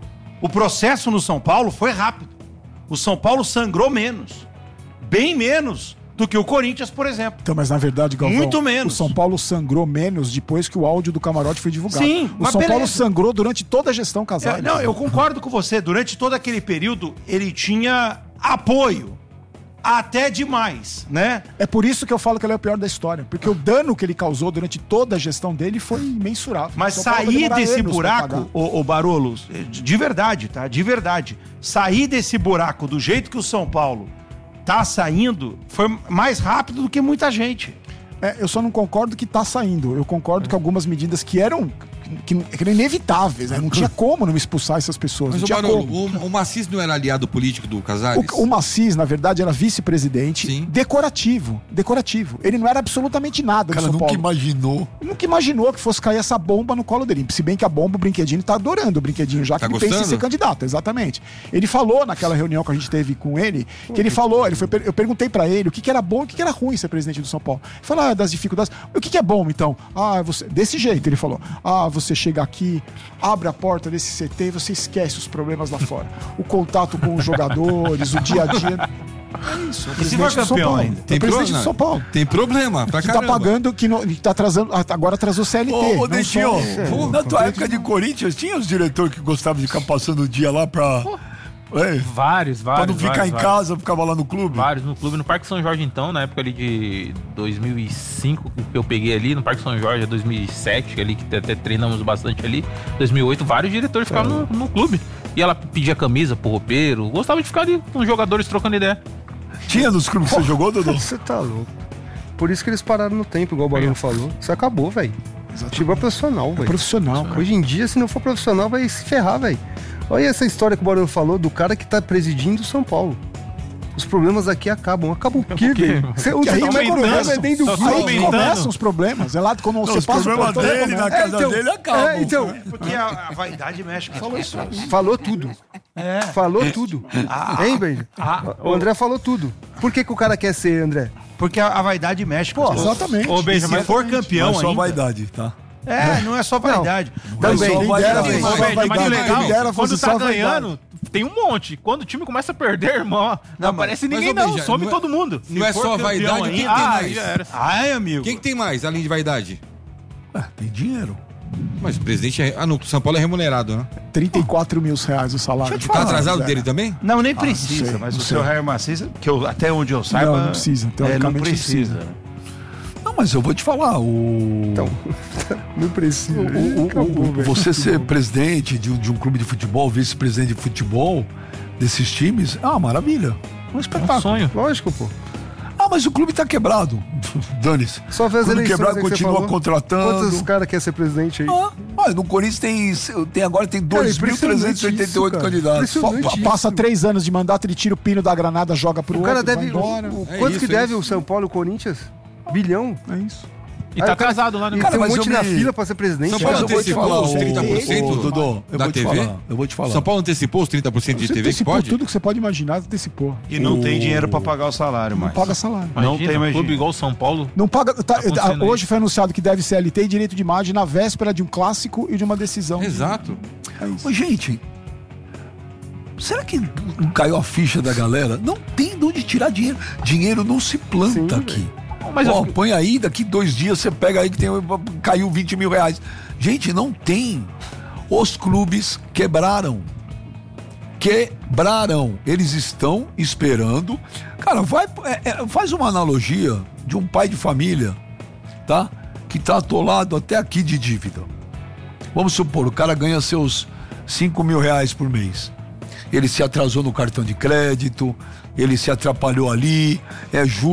O processo no São Paulo foi rápido. O São Paulo sangrou menos, bem menos do que o Corinthians, por exemplo. Então, mas na verdade, Galvão, Muito menos. o São Paulo sangrou menos depois que o áudio do camarote foi divulgado. Sim, o mas São Paulo beleza. sangrou durante toda a gestão Casares. É, não, eu concordo com você. Durante todo aquele período, ele tinha apoio. Até demais, né? É por isso que eu falo que ele é o pior da história. Porque o dano que ele causou durante toda a gestão dele foi imensurável. Mas O São Paulo vai sair demorar desse anos pra pagar. buraco, ô, ô Barolo, de verdade, tá? De verdade. Sair desse buraco do jeito que o São Paulo tá saindo foi mais rápido do que muita gente. É, eu só não concordo que tá saindo. Eu concordo que algumas medidas que eram, que, que eram inevitáveis, né? Não tinha como não expulsar essas pessoas. Mas não o tinha Barolo, como. o, o Macis não era aliado político do Casares? O, o Macis, na verdade, era vice-presidente Sim. decorativo. Decorativo. Ele não era absolutamente nada O do cara São nunca Paulo. imaginou. Nunca imaginou que fosse cair essa bomba no colo dele. Se bem que a bomba, o Brinquedinho tá adorando o Brinquedinho, já que Tá ele pensa em gostando? ser candidato, exatamente. Ele falou naquela reunião que a gente teve com ele, que ele falou, ele foi, eu perguntei pra ele o que, que era bom e o que, que era ruim ser presidente do São Paulo. Ele falou, ah, das dificuldades. O que, que é bom, então? Ah, você, desse jeito, ele falou. Ah, você chega aqui, abre a porta desse C T e você esquece os problemas lá fora. O contato com os jogadores, o dia a dia. É isso. É o E se presidente for do São campeão Paulo. ainda? É o presidente pro- do São Paulo. Tem problema pra Que caramba. tá pagando, que, não, que tá atrasando, agora atrasou C L T. Ô, ô não Dentinho, só- na tua época de Corinthians, tinha os diretores que gostavam de ficar passando o dia lá pra... É, Vários, pra vários. não ficar vários, em vários. casa, ficava lá no clube? Vários no clube, no Parque São Jorge, então, na época ali de dois mil e cinco, que eu peguei ali, no Parque São Jorge, dois mil e sete, ali, que até treinamos bastante ali, dois mil e oito, vários diretores ficavam no, no clube. E ela pedia camisa pro roupeiro, gostava de ficar ali com os jogadores trocando ideia. Tinha nos clubes que você jogou, Dodô? Você tá louco. Por isso que eles pararam no tempo, igual o Barão falou. Isso acabou, velho. Tipo é profissional, velho. Profissional, cara. Hoje em dia, se não for profissional, vai se ferrar, velho. Olha essa história que o Barão falou do cara que tá presidindo o São Paulo. Os problemas aqui acabam. Acabam o quê, velho? Cê- O Que aí problema é começam, é dentro do só Aí clube. que aumentando. começam os problemas. É lá quando você Os passa o problemas portão, dele na começa. casa então, dele acabam. é, então, Porque a, a vaidade mexe com falou isso. falou tudo. Falou tudo. Hein, velho? O André falou tudo. Por que, que o cara quer ser, André? Porque a, a vaidade mexe com Pô, as coisas. exatamente. Ô, Benja, E se mas- for Não campeão é só ainda... vaidade, tá? É, não é só vaidade. Mas Também. só Quem vaidade. dera, Ô, Só Benja, vai mas dar, o legal, quem dera quando fosse tá só vai ganhando, tem um monte. Quando o time começa a perder, irmão, ó, não Não, aparece mas, ninguém ô, não, Benja, some não é- todo mundo. Não é for só campeão vaidade, quem ainda- tem Ah, mais? já era. Ai, amigo. Quem que tem mais, além de vaidade? Ah, tem dinheiro. Mas o presidente é... Ah, no São Paulo é remunerado, né? trinta e quatro mil reais o salário. Deixa eu te Tá falar, atrasado Zé. dele também? Não, nem não precisa, sei, mas não o sei. seu Jair Macis, que eu, até onde eu saiba... Não, não precisa, é, não teoricamente não precisa. precisa. Não, mas eu vou te falar, o... Então, não precisa. O- o- Acabou, o- velho. você ser presidente de, um- de um clube de futebol, vice-presidente de futebol desses times, é uma maravilha. Um É um espetáculo. sonho. Lógico, pô. Ah, mas o clube tá quebrado. Dane-se. Só fez o clube eleições quebrado aí que você continua falou. contratando. Quantos caras querem ser presidente aí? Ah, olha, no Corinthians tem, tem agora tem dois mil trezentos e oitenta e oito Cara, candidatos. impressionante. Pa- Passa três anos de mandato, ele tira o pino da granada, joga pro O outro, cara vai deve. embora. O, o- É quanto isso, que é deve isso. o São Paulo e o Corinthians? Bilhão. É isso. E Aí tá o cara- atrasado lá no E Cara, tem um mas monte eu na me- fila pra ser presidente. São cara. Paulo Mas eu vou te antecipou falar, os trinta por cento ô, Dodô, eu da vou te T V? falar, eu vou te falar. São Paulo antecipou os trinta por cento de Você T V que antecipou pode? tudo que você pode imaginar, antecipou. E não O- tem dinheiro pra pagar o salário Não mais. paga salário. Não Imagina, tem um mais clube dinheiro. igual o São Paulo. Não paga. tá- acontecendo hoje isso. foi anunciado que deve C L T e direito de imagem na véspera de um clássico e de uma decisão. Exato. É isso. Ô, gente, será que não caiu a ficha da galera? Não tem de onde tirar dinheiro. Dinheiro não se planta Sim, aqui. Mas Ó, eu- põe aí, daqui dois dias você pega aí que tem, caiu vinte mil reais. Gente, não tem. Os clubes quebraram. Quebraram. Eles estão esperando. Cara, vai, é, é, faz uma analogia de um pai de família, tá? Que tá atolado até aqui de dívida. Vamos supor, o cara ganha seus cinco mil reais por mês. Ele se atrasou no cartão de crédito, ele se atrapalhou ali, é juros.